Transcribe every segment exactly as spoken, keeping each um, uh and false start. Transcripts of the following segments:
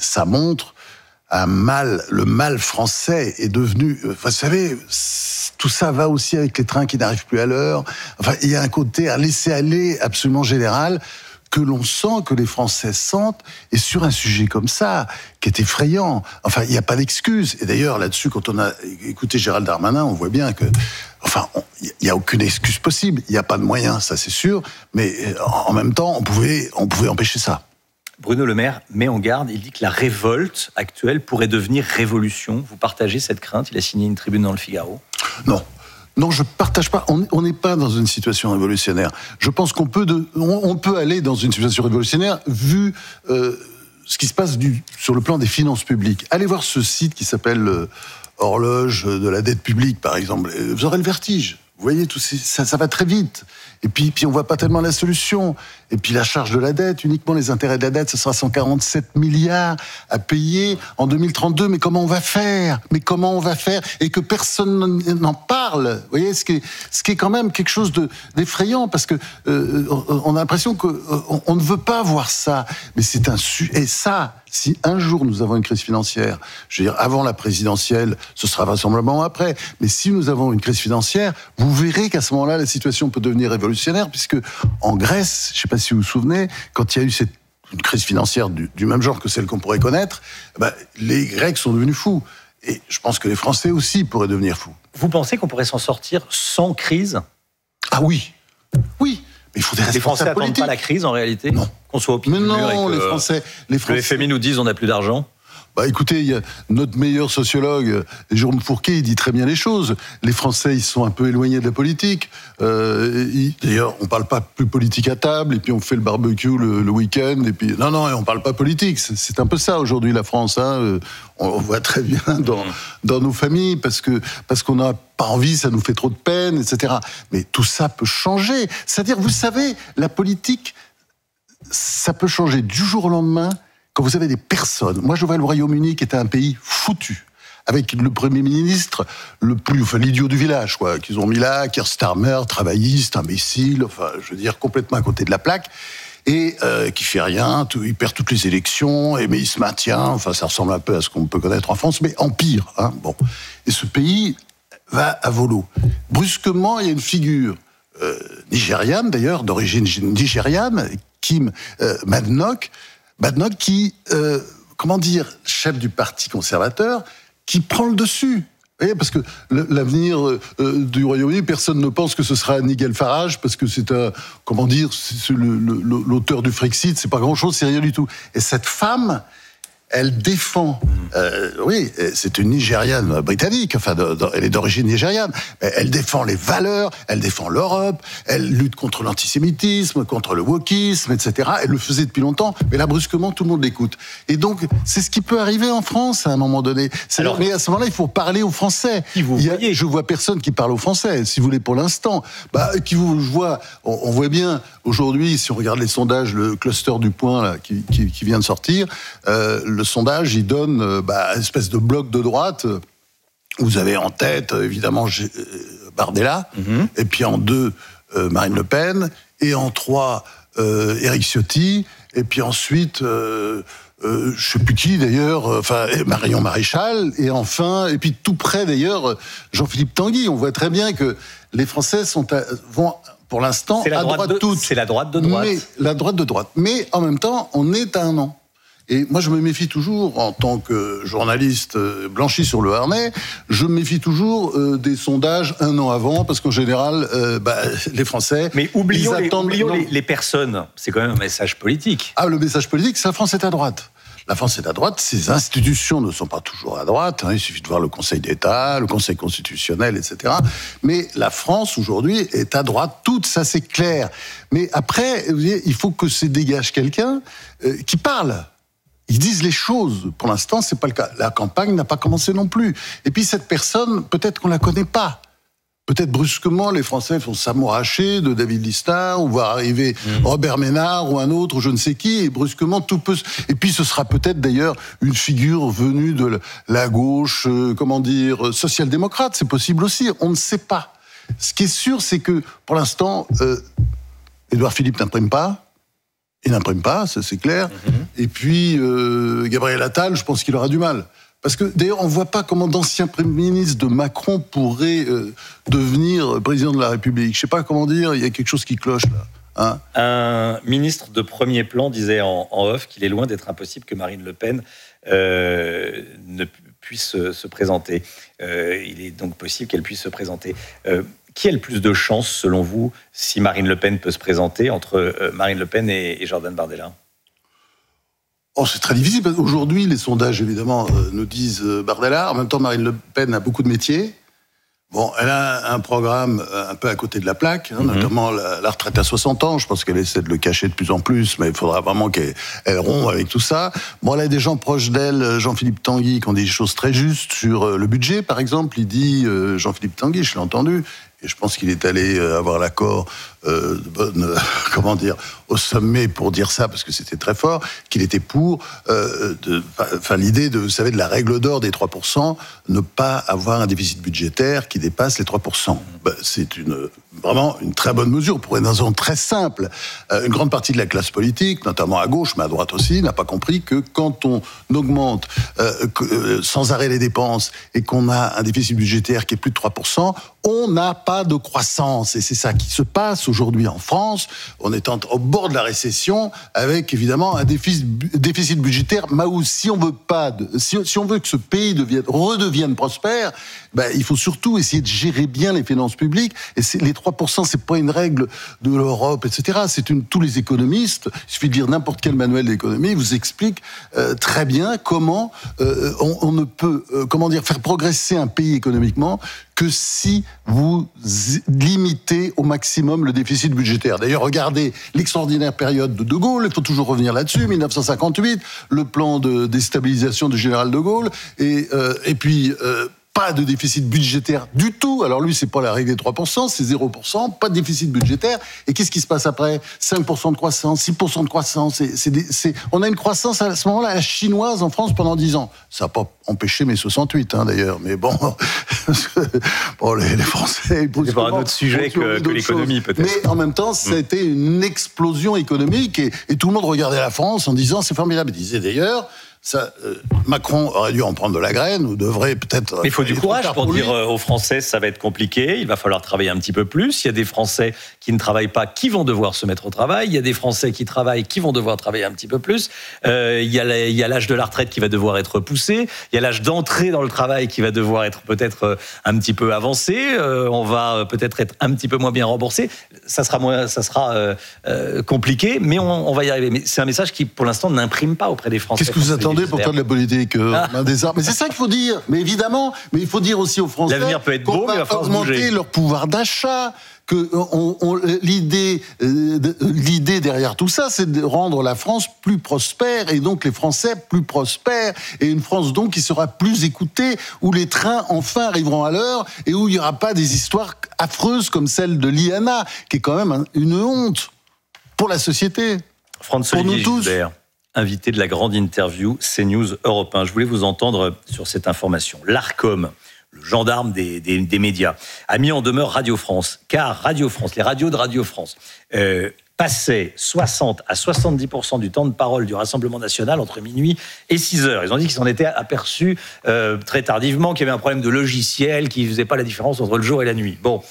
ça montre un mal, le mal français est devenu... Enfin, vous savez, tout ça va aussi avec les trains qui n'arrivent plus à l'heure. Enfin, il y a un côté, un laisser-aller absolument général que l'on sent, que les Français sentent, et sur un sujet comme ça, qui est effrayant. Enfin, il n'y a pas d'excuse. Et d'ailleurs, là-dessus, quand on a écouté Gérald Darmanin, on voit bien que... Enfin, il n'y a aucune excuse possible. Il n'y a pas de moyens, ça c'est sûr. Mais en même temps, on pouvait, on pouvait empêcher ça. Bruno Le Maire met en garde, il dit que la révolte actuelle pourrait devenir révolution. Vous partagez cette crainte? Il a signé une tribune dans le Figaro. Non. Non, je partage pas. On n'est pas dans une situation révolutionnaire. Je pense qu'on peut, de, on, on peut aller dans une situation révolutionnaire vu euh, ce qui se passe du, sur le plan des finances publiques. Allez voir ce site qui s'appelle euh, Horloge de la dette publique, par exemple. Vous aurez le vertige. Vous voyez, tout ces, ça, ça va très vite. Et puis, puis on voit pas tellement la solution. Et puis la charge de la dette, uniquement les intérêts de la dette, ce sera cent quarante-sept milliards à payer en deux mille trente-deux. Mais comment on va faire? Mais comment on va faire? Et que personne n'en parle. Vous voyez, ce qui est, ce qui est quand même quelque chose de, d'effrayant, parce que euh, on a l'impression qu'on euh, on ne veut pas voir ça. Mais c'est un su- et ça. Si un jour nous avons une crise financière, je veux dire, avant la présidentielle, ce sera vraisemblablement après, mais si nous avons une crise financière, vous verrez qu'à ce moment-là, la situation peut devenir révolutionnaire, puisque en Grèce, je ne sais pas si vous vous souvenez, quand il y a eu cette, une crise financière du, du même genre que celle qu'on pourrait connaître, ben, les Grecs sont devenus fous. Et je pense que les Français aussi pourraient devenir fous. Vous pensez qu'on pourrait s'en sortir sans crise? Ah oui, oui. Mais il faut des les Français n'attendent pas la crise en réalité? Non. Qu'on soit au pied Mais du mur non, et que les Français, les Français. le F M I nous disent on n'a plus d'argent. Bah écoutez, il y a notre meilleur sociologue, Jérôme Fourquet, il dit très bien les choses. Les Français, ils sont un peu éloignés de la politique. Euh, ils, d'ailleurs, on parle pas plus politique à table, et puis on fait le barbecue le, le week-end, et puis non, non, on parle pas politique. C'est, c'est un peu ça aujourd'hui la France. Hein. On, on voit très bien dans dans nos familles parce que parce qu'on n'a pas envie, ça nous fait trop de peine, et cetera. Mais tout ça peut changer. C'est-à-dire, vous savez, la politique, ça peut changer du jour au lendemain. Quand vous avez des personnes, moi je vois le Royaume-Uni qui était un pays foutu, avec le Premier ministre le plus, enfin l'idiot du village, quoi, qu'ils ont mis là, Keir Starmer, travailliste, imbécile, enfin je veux dire complètement à côté de la plaque, et euh, qui fait rien, tout, il perd toutes les élections, et mais il se maintient, enfin ça ressemble un peu à ce qu'on peut connaître en France, mais en pire, hein, bon. Et ce pays va à volo. Brusquement, il y a une figure euh, nigériane d'ailleurs, d'origine nigériane, Kim euh, Badenoch, Badenoch qui, euh, comment dire, chef du parti conservateur, qui prend le dessus. Vous voyez, parce que l'avenir euh, du Royaume-Uni, personne ne pense que ce sera Nigel Farage, parce que c'est un, comment dire, c'est le, le, l'auteur du Frexit, c'est pas grand-chose, c'est rien du tout. Et cette femme, elle défend, euh, oui, c'est une Nigériane britannique, enfin, de, de, elle est d'origine nigériane, mais elle défend les valeurs, elle défend l'Europe, elle lutte contre l'antisémitisme, contre le wokisme, et cetera. Elle le faisait depuis longtemps, mais là, brusquement, tout le monde l'écoute. Et donc, c'est ce qui peut arriver en France, à un moment donné. C'est Alors, mais à ce moment-là, il faut parler aux Français. Qui vous il y a, voyez je vois personne qui parle aux Français, si vous voulez, pour l'instant. Bah, qui vous, je vois, on, on voit bien, aujourd'hui, si on regarde les sondages, le cluster du point, là, qui, qui, qui vient de sortir, euh, le Le sondage, il donne bah, une espèce de bloc de droite. Vous avez en tête, évidemment, Bardella, mm-hmm. et puis en deux, euh, Marine Le Pen, et en trois, euh, Éric Ciotti, et puis ensuite, euh, euh, je ne sais plus qui d'ailleurs, enfin Marion Maréchal, et enfin, et puis tout près d'ailleurs, Jean-Philippe Tanguy. On voit très bien que les Français sont à, vont pour l'instant à droite, droite toute. C'est la droite de droite. Mais, la droite de droite. Mais en même temps, on est à un an. Et moi, je me méfie toujours, en tant que journaliste blanchi sur le harnais, je me méfie toujours euh, des sondages un an avant, parce qu'en général, euh, bah, les Français... Mais oublions, ils attendent... les, oublions les, les personnes, c'est quand même un message politique. Ah, le message politique, c'est la France est à droite. La France est à droite, ses institutions ne sont pas toujours à droite, hein, il suffit de voir le Conseil d'État, le Conseil constitutionnel, et cetera. Mais la France, aujourd'hui, est à droite toute, ça c'est clair. Mais après, vous voyez, il faut que se dégage quelqu'un euh, qui parle. Ils disent les choses. Pour l'instant, c'est pas le cas. La campagne n'a pas commencé non plus. Et puis cette personne, peut-être qu'on la connaît pas. Peut-être brusquement, les Français vont s'amouracher de David Lisnard, ou voir arriver mmh. Robert Ménard ou un autre, je ne sais qui, et brusquement tout peut. Et puis ce sera peut-être d'ailleurs une figure venue de la gauche, euh, comment dire, social-démocrate. C'est possible aussi. On ne sait pas. Ce qui est sûr, c'est que pour l'instant, euh, Édouard Philippe n'imprime pas. Il n'imprime pas, ça c'est clair. Mm-hmm. Et puis, euh, Gabriel Attal, je pense qu'il aura du mal. Parce que d'ailleurs, on ne voit pas comment d'anciens premiers ministres de Macron pourraient euh, devenir président de la République. Je ne sais pas comment dire, il y a quelque chose qui cloche là. Hein? Un ministre de premier plan disait en, en off qu'il est loin d'être impossible que Marine Le Pen euh, ne puisse se, se présenter. Euh, il est donc possible qu'elle puisse se présenter. Euh, qui a le plus de chances, selon vous, si Marine Le Pen peut se présenter, entre euh, Marine Le Pen et, et Jordan Bardella? Oh, c'est très difficile, parce qu'aujourd'hui, les sondages, évidemment, euh, nous disent euh, Bardella. En même temps, Marine Le Pen a beaucoup de métiers. Bon, elle a un programme un peu à côté de la plaque, hein, mm-hmm. notamment la, la retraite à soixante ans. Je pense qu'elle essaie de le cacher de plus en plus, mais il faudra vraiment qu'elle elle rompe avec tout ça. Bon, elle a des gens proches d'elle, Jean-Philippe Tanguy, qui ont dit des choses très justes sur le budget, par exemple. Il dit, euh, Jean-Philippe Tanguy, je l'ai entendu, et je pense qu'il est allé avoir l'accord euh, de bonne, euh, comment dire, au sommet pour dire ça, parce que c'était très fort, qu'il était pour, euh, de, enfin l'idée de, vous savez, de la règle d'or des trois pour cent, ne pas avoir un déficit budgétaire qui dépasse les trois pour cent. Ben, c'est une, vraiment une très bonne mesure pour une raison très simple. Euh, une grande partie de la classe politique, notamment à gauche, mais à droite aussi, n'a pas compris que quand on augmente euh, que, euh, sans arrêt les dépenses et qu'on a un déficit budgétaire qui est plus de trois pour cent, on n'a pas de croissance. Et c'est ça qui se passe aujourd'hui en France. On est au bord de la récession avec évidemment un déficit, déficit budgétaire. Mais si on veut pas, de, si, si on veut que ce pays devienne, redevienne prospère, ben, il faut surtout essayer de gérer bien les finances publiques. Et c'est, les trois pour cent, c'est pas une règle de l'Europe, et cetera. C'est une, tous les économistes, il suffit de lire n'importe quel manuel d'économie, vous explique euh, très bien comment euh, on, on ne peut, euh, comment dire, faire progresser un pays économiquement que si vous limitez au maximum le déficit budgétaire. D'ailleurs, regardez l'extraordinaire période de De Gaulle, il faut toujours revenir là-dessus, dix-neuf cent cinquante-huit, le plan de déstabilisation du général de Gaulle, et, euh, et puis... Euh, pas de déficit budgétaire du tout. Alors lui, c'est pas la règle des trois pour cent, c'est zéro pour cent, pas de déficit budgétaire. Et qu'est-ce qui se passe après? cinq pour cent de croissance, six pour cent de croissance. C'est, c'est des, c'est... On a une croissance à ce moment-là, la chinoise en France pendant dix ans. Ça n'a pas empêché mai soixante-huit, hein, d'ailleurs. Mais bon, bon les, les Français... C'est pas un autre sujet que, que l'économie, choses. peut-être. Mais en même temps, ça a été une explosion économique et, et tout le monde regardait la France en disant c'est formidable. Il disait d'ailleurs... Ça, euh, Macron aurait dû en prendre de la graine, ou devrait peut-être... Mais il faut du courage pour, pour dire aux Français ça va être compliqué, il va falloir travailler un petit peu plus. Il y a des Français qui ne travaillent pas, qui vont devoir se mettre au travail. Il y a des Français qui travaillent, qui vont devoir travailler un petit peu plus. Euh, il y a la, il y a l'âge de la retraite qui va devoir être poussé. Il y a l'âge d'entrée dans le travail qui va devoir être peut-être un petit peu avancé. Euh, on va peut-être être un petit peu moins bien remboursé. Ça sera, moins, ça sera euh, euh, compliqué, mais on, on va y arriver. Mais c'est un message qui, pour l'instant, n'imprime pas auprès des Français. Qu'est-ce que vous attendez pourtant de la politique, euh, ah. des arts. Mais c'est ça qu'il faut dire. Mais évidemment, mais il faut dire aussi aux Français l'avenir peut être beau, mais il va falloir augmenter bouger. Leur pouvoir d'achat. Que on, on, l'idée, euh, l'idée derrière tout ça, c'est de rendre la France plus prospère et donc les Français plus prospères et une France donc qui sera plus écoutée, où les trains enfin arriveront à l'heure et où il n'y aura pas des histoires affreuses comme celle de l'I A N A, qui est quand même une honte pour la société, François-Olivier Gisbert, invité de la grande interview CNews Europe un. Je voulais vous entendre sur cette information. L'Arcom, le gendarme des, des, des médias, a mis en demeure Radio France, car Radio France, les radios de Radio France, euh, passaient soixante à soixante-dix pour cent du temps de parole du Rassemblement national entre minuit et six heures. Ils ont dit qu'ils s'en étaient aperçus euh, très tardivement, qu'il y avait un problème de logiciel, qui ne faisait pas la différence entre le jour et la nuit. Bon,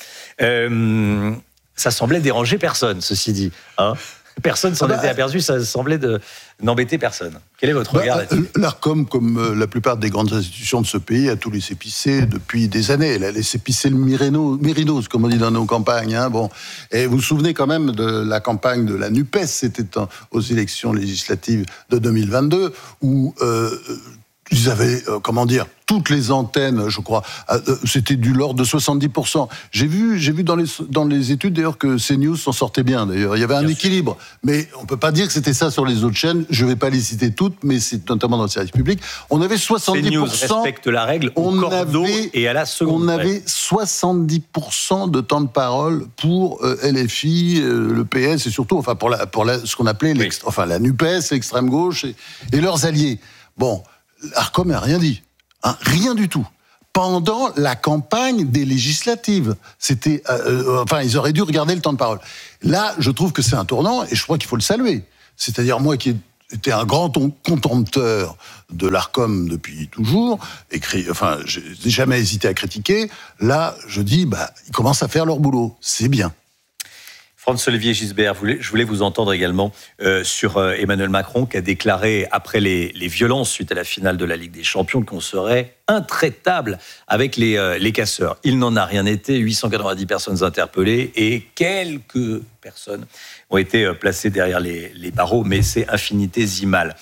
euh, ça semblait déranger personne, ceci dit, hein. Personne s'en ah bah, était aperçu, ça semblait de, n'embêter personne. Quel est votre bah, regard là-dessus? L'Arcom, comme la plupart des grandes institutions de ce pays, a tout laissé pisser depuis des années. Elle a laissé pisser le mérinos, comme on dit dans nos campagnes. Hein. Bon. Et vous vous souvenez quand même de la campagne de la NUPES, c'était aux élections législatives de deux mille vingt-deux, où euh, ils avaient, euh, comment dire, toutes les antennes, je crois, euh, c'était du l'ordre de soixante-dix pour cent. J'ai vu, j'ai vu dans les, dans les études, d'ailleurs, que CNews s'en sortait bien, d'ailleurs. Il y avait un bien équilibre. Sûr. Mais on ne peut pas dire que c'était ça sur les autres chaînes. Je ne vais pas les citer toutes, mais c'est notamment dans le service public. On avait soixante-dix pour cent... CNews respecte la règle au on cordeau avait, et à la seconde. On avait soixante-dix pour cent de temps de parole pour euh, L F I, euh, le P S, et surtout, enfin, pour, la, pour la, ce qu'on appelait oui. enfin, la NUPES, l'extrême gauche, et, et leurs alliés. Bon, l'Arcom n'a rien dit. Hein, rien du tout. Pendant la campagne des législatives. C'était, euh, enfin, ils auraient dû regarder le temps de parole. Là, je trouve que c'est un tournant et je crois qu'il faut le saluer. c'est-à-dire moi qui était un grand contempteur de l'Arcom depuis toujours, écrit, enfin, j'ai jamais hésité à critiquer. Là, je dis, bah, ils commencent à faire leur boulot, c'est bien. Franz-Olivier Gisbert, je voulais vous entendre également euh, sur euh, Emmanuel Macron qui a déclaré après les, les violences suite à la finale de la Ligue des Champions qu'on serait intraitable avec les, euh, les casseurs. Il n'en a rien été, huit cent quatre-vingt-dix personnes interpellées et quelques personnes ont été euh, placées derrière les, les barreaux, mais c'est infinitésimal.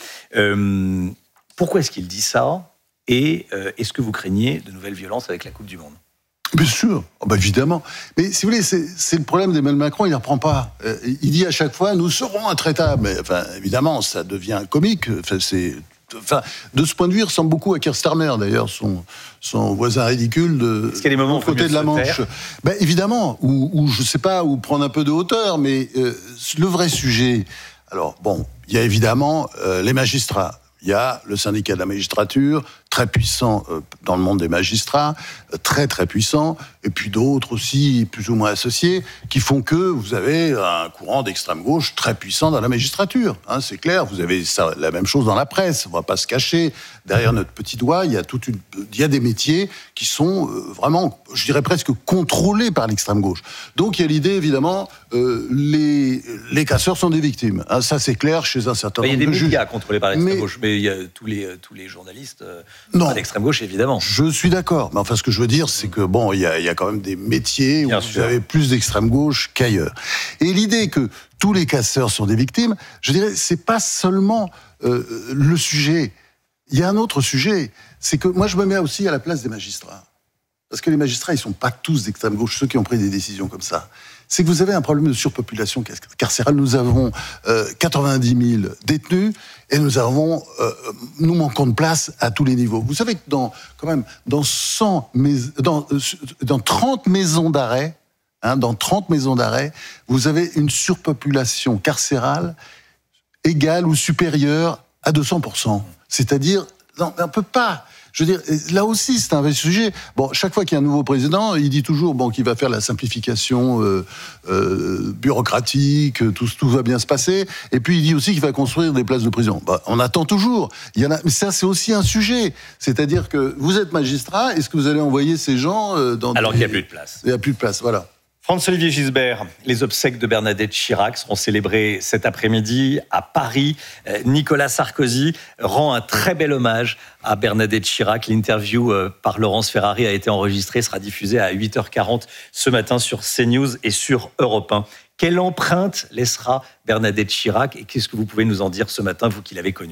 Euh, pourquoi est-ce qu'il dit ça et euh, est-ce que vous craignez de nouvelles violences avec la Coupe du Monde ? Bien sûr, oh bah évidemment. Mais si vous voulez, c'est, c'est le problème d'Emmanuel Macron, il ne reprend pas. Euh, il dit à chaque fois, nous serons intraitables. Mais enfin, évidemment, ça devient comique. Enfin, c'est, enfin, de ce point de vue, il ressemble beaucoup à Keir Starmer, d'ailleurs, son, son voisin ridicule de Est-ce qu'il y a des moments où côté de la Manche. Ben, évidemment, ou, ou je ne sais pas, ou prendre un peu de hauteur, mais euh, le vrai sujet. Alors, bon, il y a évidemment euh, les magistrats. Il y a le syndicat de la magistrature, très puissant euh, dans le monde des magistrats, euh, très très puissant, et puis d'autres aussi, plus ou moins associés, qui font que vous avez un courant d'extrême gauche très puissant dans la magistrature. Hein, c'est clair, vous avez ça, la même chose dans la presse, on ne va pas se cacher. Derrière notre petit doigt, il y a, toute une, il y a des métiers qui sont euh, vraiment, je dirais presque contrôlés par l'extrême gauche. Donc il y a l'idée, évidemment, euh, les, les casseurs sont des victimes. Hein, ça c'est clair chez un certain nombre de juges. Il y a des médias contrôlés par l'extrême gauche, mais il y a tous les, tous les journalistes euh, non. à l'extrême gauche, évidemment. Je suis d'accord. Mais enfin, ce que je veux dire, c'est que bon, il y a, il y a quand même des métiers où Bien vous sûr. avez plus d'extrême gauche qu'ailleurs. Et l'idée que tous les casseurs sont des victimes, je dirais, c'est pas seulement euh, le sujet. Il y a un autre sujet. C'est que moi, je me mets aussi à la place des magistrats. Parce que les magistrats, ils sont pas tous d'extrême gauche, ceux qui ont pris des décisions comme ça. C'est que vous avez un problème de surpopulation carcérale. Nous avons euh, quatre-vingt-dix mille détenus et nous avons, euh, nous manquons de place à tous les niveaux. Vous savez que dans, quand même, dans cent mais, dans, euh, dans trente maisons d'arrêt, hein, dans trente maisons d'arrêt, vous avez une surpopulation carcérale égale ou supérieure à deux cents pour cent. C'est-à-dire, non, on ne peut pas. Je veux dire, là aussi, c'est un vrai sujet. Bon, chaque fois qu'il y a un nouveau président, il dit toujours bon, qu'il va faire la simplification euh, euh, bureaucratique, tout, tout va bien se passer. Et puis, il dit aussi qu'il va construire des places de prison. Bah, on attend toujours. Il y en a, mais ça, c'est aussi un sujet. C'est-à-dire que vous êtes magistrat, est-ce que vous allez envoyer ces gens euh, dans Alors des... qu'il n'y a plus de place. Il n'y a plus de place, voilà. Franz-Olivier Gisbert, les obsèques de Bernadette Chirac seront célébrées cet après-midi à Paris. Nicolas Sarkozy rend un très bel hommage à Bernadette Chirac. L'interview par Laurence Ferrari a été enregistrée, sera diffusée à huit heures quarante ce matin sur CNews et sur Europe un. Quelle empreinte laissera Bernadette Chirac et qu'est-ce que vous pouvez nous en dire ce matin, vous qui l'avez connue ?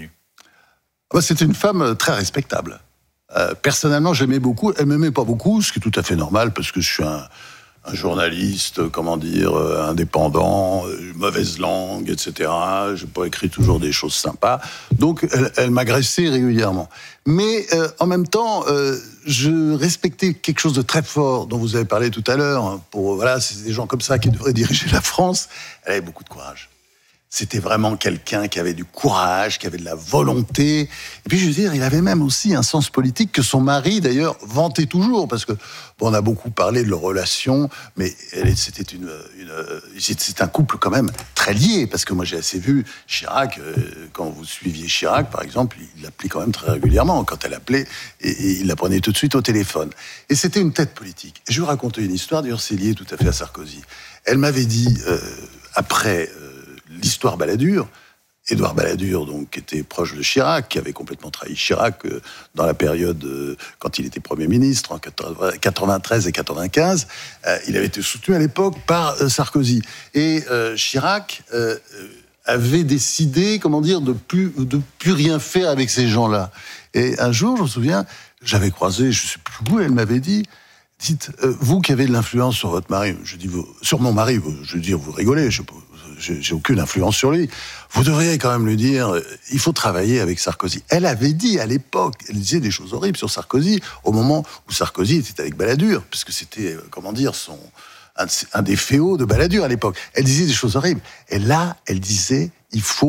C'est une femme très respectable. Euh, personnellement, j'aimais beaucoup. Elle m'aimait pas beaucoup, ce qui est tout à fait normal parce que je suis un... un journaliste, comment dire, euh, indépendant, euh, mauvaise langue, et cetera. Je n'ai pas écrit toujours des choses sympas. Donc, elle, elle m'agressait régulièrement. Mais euh, en même temps, euh, je respectais quelque chose de très fort dont vous avez parlé tout à l'heure. Hein, pour, voilà, c'est des gens comme ça qui devraient diriger la France. Elle avait beaucoup de courage. C'était vraiment quelqu'un qui avait du courage, qui avait de la volonté. Et puis, je veux dire, il avait même aussi un sens politique que son mari, d'ailleurs, vantait toujours. Parce que, bon, on a beaucoup parlé de leur relation, mais elle, c'était une, une, c'est un couple quand même très lié. Parce que moi, j'ai assez vu Chirac, euh, quand vous suiviez Chirac, par exemple, il l'appelait quand même très régulièrement. Quand elle appelait, et, et il la prenait tout de suite au téléphone. Et c'était une tête politique. Et je vais vous raconter une histoire, d'ailleurs, c'est lié tout à fait à Sarkozy. Elle m'avait dit, euh, après... Euh, l'histoire Balladur, Édouard Balladur, donc, qui était proche de Chirac, qui avait complètement trahi Chirac euh, dans la période euh, quand il était Premier ministre, en quatre-vingt-treize et quatre-vingt-quinze. Euh, il avait été soutenu à l'époque par euh, Sarkozy. Et euh, Chirac euh, avait décidé, comment dire, de plus, de plus rien faire avec ces gens-là. Et un jour, je me souviens, j'avais croisé, je ne sais plus où, elle m'avait dit... Dites, euh, vous qui avez de l'influence sur votre mari, je dis vous, sur mon mari, vous, je veux dire, vous rigolez, je, j'ai, j'ai aucune influence sur lui. Vous devriez quand même lui dire, euh, il faut travailler avec Sarkozy. Elle avait dit à l'époque, elle disait des choses horribles sur Sarkozy au moment où Sarkozy était avec Balladur, parce que c'était, euh, comment dire, son un, un des féaux de Balladur à l'époque. Elle disait des choses horribles. Et là, elle disait, il faut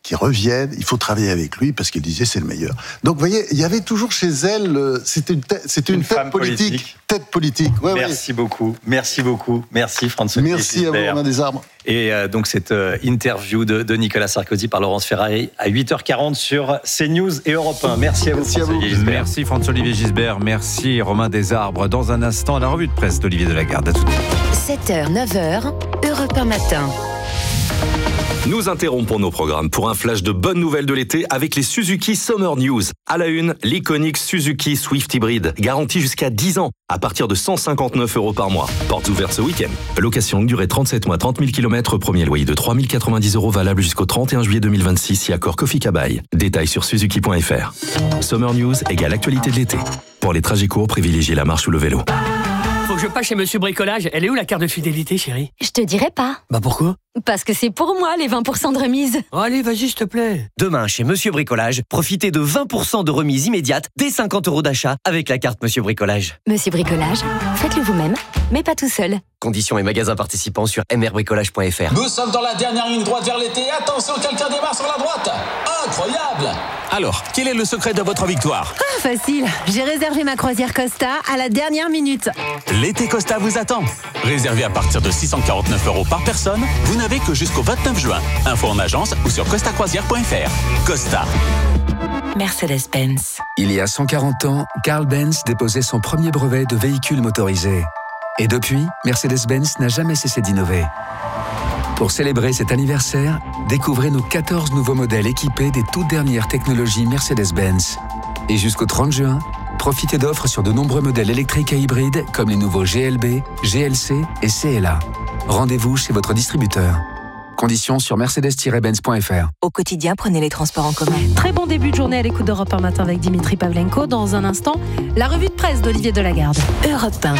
qui revienne, il faut travailler avec lui parce qu'il disait c'est le meilleur. Donc vous voyez, il y avait toujours chez elle, euh, c'était une, tête, c'était une, une tête politique, politique, tête politique. Ouais, merci ouais. beaucoup, merci beaucoup, merci François-Olivier Merci Gisbert. à vous, Romain Desarbres. Et euh, donc cette euh, interview de, de Nicolas Sarkozy par Laurence Ferrari à huit heures quarante sur CNews et Europe un. Merci à vous, merci François-Olivier Gisbert. Merci François-Olivier Gisbert, merci Romain Desarbres. Dans un instant, la revue de presse d'Olivier Delagarde. À tout de suite. sept heures, neuf heures, Europe un matin. Nous interrompons nos programmes pour un flash de bonnes nouvelles de l'été avec les Suzuki Summer News. À la une, l'iconique Suzuki Swift Hybrid, garantie jusqu'à dix ans, à partir de cent cinquante-neuf euros par mois. Portes ouvertes ce week-end. Location longue durée trente-sept mois, trente mille kilomètres, premier loyer de trois mille quatre-vingt-dix euros valable jusqu'au trente et un juillet deux mille vingt-six si accord Kofi Kabaï. Détails sur suzuki point f r. Summer News égale actualité de l'été. Pour les trajets courts, privilégiez la marche ou le vélo. Faut que je passe chez Monsieur Bricolage. Elle est où la carte de fidélité, chérie? Je te dirai pas. Bah pourquoi? Parce que c'est pour moi les vingt pour cent de remise. Oh, allez, vas-y, s'il te plaît. Demain, chez Monsieur Bricolage, profitez de vingt pour cent de remise immédiate dès cinquante euros d'achat avec la carte Monsieur Bricolage. Monsieur Bricolage, faites-le vous-même, mais pas tout seul. Conditions et magasins participants sur m r bricolage point f r. Nous sommes dans la dernière ligne droite vers l'été. Attention, quelqu'un démarre sur la droite. Incroyable! Alors, quel est le secret de votre victoire? Ah, facile. J'ai réservé ma croisière Costa à la dernière minute. L'été Costa vous attend. Réservé à partir de six cent quarante-neuf euros par personne, vous n'avez que jusqu'au vingt-neuf juin. Info en agence ou sur costa croisière point f r. Costa. Mercedes-Benz. Il y a cent quarante ans, Carl Benz déposait son premier brevet de véhicule motorisé. Et depuis, Mercedes-Benz n'a jamais cessé d'innover. Pour célébrer cet anniversaire, découvrez nos quatorze nouveaux modèles équipés des toutes dernières technologies Mercedes-Benz. Et jusqu'au trente juin, profitez d'offres sur de nombreux modèles électriques et hybrides comme les nouveaux G L B, G L C et C L A. Rendez-vous chez votre distributeur. Conditions sur mercedes tiret benz point f r. Au quotidien, prenez les transports en commun. Très bon début de journée à l'écoute d'Europe un matin avec Dimitri Pavlenko. Dans un instant, la revue de presse d'Olivier Delagarde. Europe un.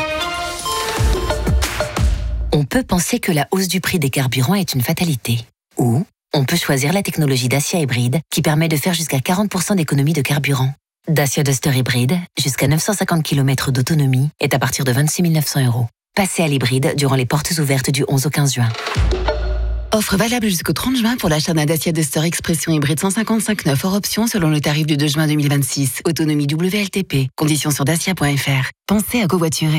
On peut penser que la hausse du prix des carburants est une fatalité. Ou on peut choisir la technologie Dacia hybride qui permet de faire jusqu'à quarante pour cent d'économie de carburant. Dacia Duster hybride, jusqu'à neuf cent cinquante kilomètres d'autonomie, est à partir de vingt-six mille neuf cents euros. Passez à l'hybride durant les portes ouvertes du onze au quinze juin. Offre valable jusqu'au trente juin pour l'achat d'un Dacia Duster Expression hybride cent cinquante-cinq neuf hors option selon le tarif du deux juin deux mille vingt-six. Autonomie W L T P. Conditions sur dacia point f r. Pensez à covoiturer.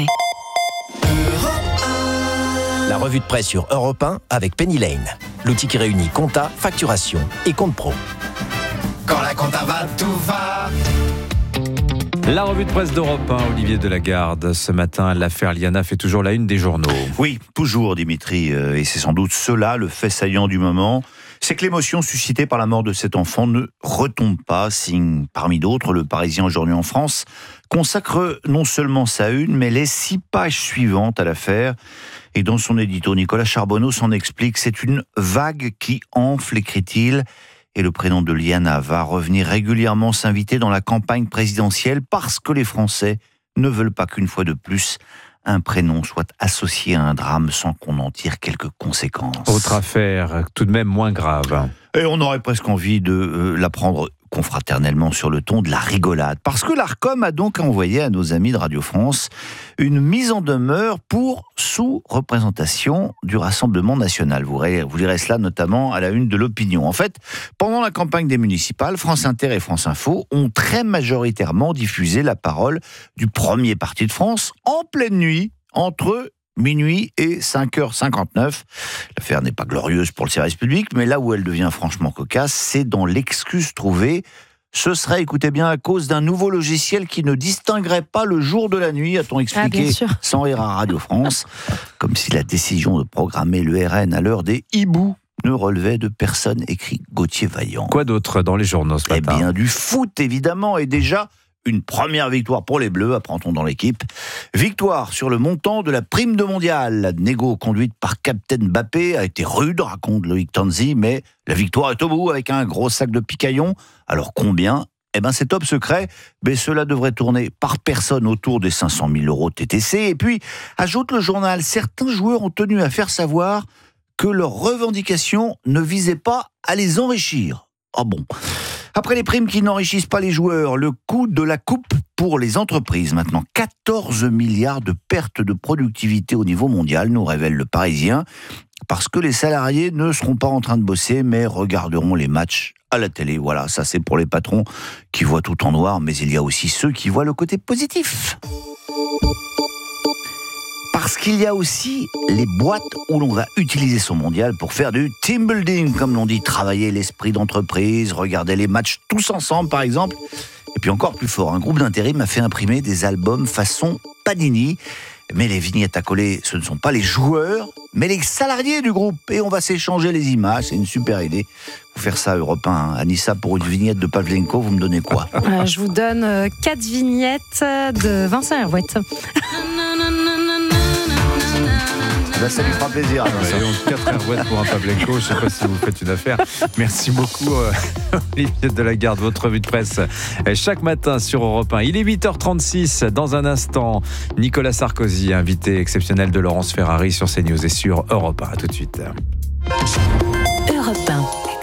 La revue de presse sur Europe un avec Penny Lane. L'outil qui réunit compta, facturation et compte pro. Quand la compta va, tout va. La revue de presse d'Europe un, Olivier Delagarde. Ce matin, l'affaire Liana fait toujours la une des journaux. Oui, toujours, Dimitri. Et c'est sans doute cela, le fait saillant du moment. C'est que l'émotion suscitée par la mort de cet enfant ne retombe pas. Signe, parmi d'autres, le Parisien aujourd'hui en France consacre non seulement sa une, mais les six pages suivantes à l'affaire. Et dans son édito, Nicolas Charbonneau s'en explique. C'est une vague qui enfle, écrit-il. Et le prénom de Liana va revenir régulièrement s'inviter dans la campagne présidentielle parce que les Français ne veulent pas qu'une fois de plus un prénom soit associé à un drame sans qu'on en tire quelques conséquences. Autre affaire, tout de même moins grave. Et on aurait presque envie de euh, la prendre confraternellement sur le ton de la rigolade. Parce que l'Arcom a donc envoyé à nos amis de Radio France une mise en demeure pour sous-représentation du Rassemblement national. Vous, vous lirez cela notamment à la une de l'Opinion. En fait, pendant la campagne des municipales, France Inter et France Info ont très majoritairement diffusé la parole du premier parti de France en pleine nuit, entre minuit et cinq heures cinquante-neuf. L'affaire n'est pas glorieuse pour le service public, mais là où elle devient franchement cocasse, c'est dans l'excuse trouvée. Ce serait, écoutez bien, à cause d'un nouveau logiciel qui ne distinguerait pas le jour de la nuit, a-t-on expliqué ah, sans rire à Radio France, comme si la décision de programmer le R N à l'heure des hiboux ne relevait de personne, écrit Gauthier Vaillant. Quoi d'autre dans les journaux ce matin ? Eh bien, du foot, évidemment, et déjà une première victoire pour les Bleus, apprend-on dans l'équipe. Victoire sur le montant de la prime de mondial. La négo conduite par Captain Mbappé a été rude, raconte Loïc Tanzi, mais la victoire est au bout avec un gros sac de picaillons. Alors combien ? Eh bien, c'est top secret, mais cela devrait tourner par personne autour des cinq cent mille euros T T C. Et puis, ajoute le journal, certains joueurs ont tenu à faire savoir que leurs revendications ne visaient pas à les enrichir. Ah bon ? Après les primes qui n'enrichissent pas les joueurs, le coût de la coupe pour les entreprises. Maintenant, quatorze milliards de pertes de productivité au niveau mondial, nous révèle le Parisien, parce que les salariés ne seront pas en train de bosser, mais regarderont les matchs à la télé. Voilà, ça c'est pour les patrons qui voient tout en noir, mais il y a aussi ceux qui voient le côté positif. Parce qu'il y a aussi les boîtes où l'on va utiliser son mondial pour faire du team building, comme l'on dit, travailler l'esprit d'entreprise, regarder les matchs tous ensemble par exemple. Et puis encore plus fort, un groupe d'intérim a fait imprimer des albums façon Panini. Mais les vignettes à coller, ce ne sont pas les joueurs, mais les salariés du groupe. Et on va s'échanger les images, c'est une super idée. Faut faire ça, Europe un. Hein. Anissa, pour une vignette de Pavlenko, vous me donnez quoi ? euh, Je vous donne euh, quatre vignettes de Vincent Hervouette. Là, ça lui fera plaisir. Ouais, quatre Hervouette pour un Pavlenko, je ne sais pas si vous faites une affaire. Merci beaucoup, euh, Olivier Delagarde, votre revue de presse chaque matin sur Europe un. Il est huit heures trente-six. Dans un instant, Nicolas Sarkozy, invité exceptionnel de Laurence Ferrari sur CNews et sur Europe un. A tout de suite. Europe un.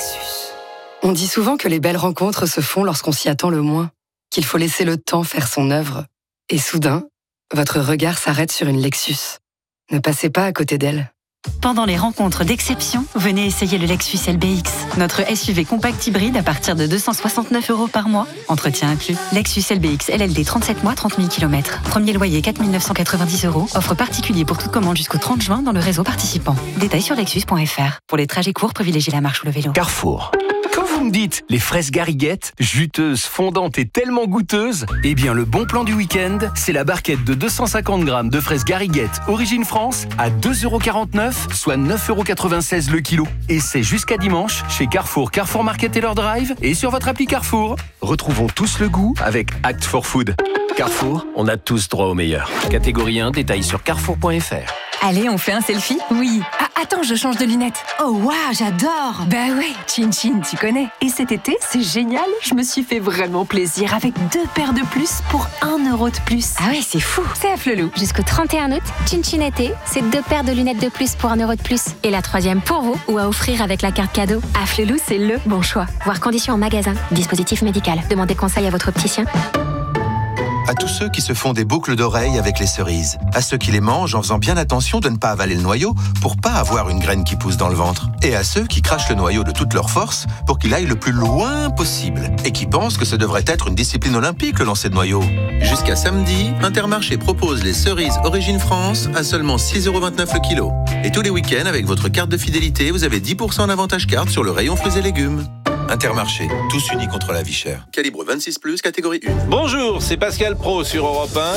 On dit souvent que les belles rencontres se font lorsqu'on s'y attend le moins, qu'il faut laisser le temps faire son œuvre. Et soudain, votre regard s'arrête sur une Lexus. Ne passez pas à côté d'elle. Pendant les rencontres d'exception, venez essayer le Lexus L B X. Notre S U V compact hybride à partir de deux cent soixante-neuf euros par mois. Entretien inclus. Lexus L B X L L D trente-sept mois, trente mille kilomètres. Premier loyer quatre mille neuf cent quatre-vingt-dix euros. Offre particulier pour toute commande jusqu'au trente juin dans le réseau participant. Détails sur lexus point f r. Pour les trajets courts, privilégiez la marche ou le vélo. Carrefour. Quand vous me dites les fraises Gariguette, juteuses, fondantes et tellement goûteuses, eh bien le bon plan du week-end, c'est la barquette de deux cent cinquante grammes de fraises Gariguette Origine France à deux euros quarante-neuf, soit neuf euros quatre-vingt-seize le kilo. Et c'est jusqu'à dimanche chez Carrefour, Carrefour Market et leur Drive et sur votre appli Carrefour. Retrouvons tous le goût avec Act for Food. Carrefour, on a tous droit au meilleur. Catégorie un, détails sur carrefour point f r. Allez, on fait un selfie ? Oui. Ah, attends, je change de lunettes. Oh, waouh, j'adore. Bah ouais, Chin Chin, tu connais. Et cet été, c'est génial. Je me suis fait vraiment plaisir avec deux paires de plus pour un euro de plus. Ah ouais, c'est fou. C'est à Flelou. Jusqu'au trente et un août, Chin Chin été, c'est deux paires de lunettes de plus pour un euro de plus. Et la troisième pour vous ou à offrir avec la carte cadeau. À Flelou, c'est le bon choix. Voir conditions en magasin. Dispositif médical. Demandez conseil à votre opticien. À tous ceux qui se font des boucles d'oreilles avec les cerises. À ceux qui les mangent en faisant bien attention de ne pas avaler le noyau pour pas avoir une graine qui pousse dans le ventre. Et à ceux qui crachent le noyau de toute leur force pour qu'il aille le plus loin possible. Et qui pensent que ce devrait être une discipline olympique, le lancer de noyau. Jusqu'à samedi, Intermarché propose les cerises Origine France à seulement six euros vingt-neuf le kilo. Et tous les week-ends, avec votre carte de fidélité, vous avez dix pour cent d'avantage carte sur le rayon fruits et légumes. Intermarché, tous unis contre la vie chère. Calibre vingt-six plus, catégorie un. Bonjour, c'est Pascal Pro sur Europe un.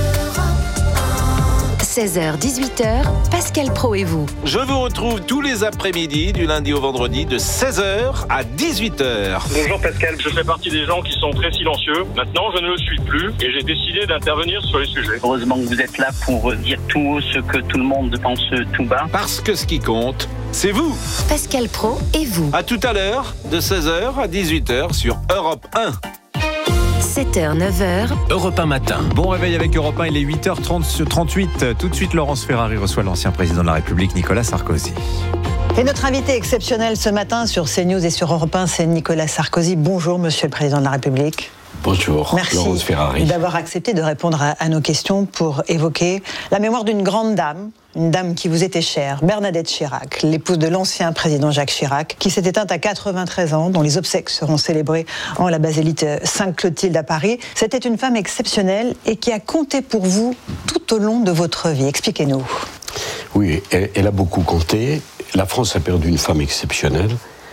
seize heures dix-huit heures, Pascal Pro et vous. Je vous retrouve tous les après-midi, du lundi au vendredi, de seize heures à dix-huit heures. Bonjour Pascal, je fais partie des gens qui sont très silencieux. Maintenant, je ne le suis plus et j'ai décidé d'intervenir sur les sujets. Heureusement que vous êtes là pour dire tout haut ce que tout le monde pense tout bas. Parce que ce qui compte, c'est vous. Pascal Pro et vous. À tout à l'heure, de seize heures à dix-huit heures sur Europe un. sept heures, neuf heures. Europe un matin. Bon réveil avec Europe un, il est huit heures trente-huit. Tout de suite, Laurence Ferrari reçoit l'ancien président de la République, Nicolas Sarkozy. Et notre invité exceptionnel ce matin sur CNews et sur Europe un, c'est Nicolas Sarkozy. Bonjour, monsieur le président de la République. Bonjour, merci Laurence Ferrari. D'avoir accepté de répondre à, à nos questions pour évoquer la mémoire d'une grande dame, une dame qui vous était chère, Bernadette Chirac, l'épouse de l'ancien président Jacques Chirac, qui s'est éteinte à quatre-vingt-treize ans, dont les obsèques seront célébrées en la basilique Sainte-Clotilde à Paris. C'était une femme exceptionnelle et qui a compté pour vous tout au long de votre vie. Expliquez-nous. Oui, elle, elle a beaucoup compté. La France a perdu une femme exceptionnelle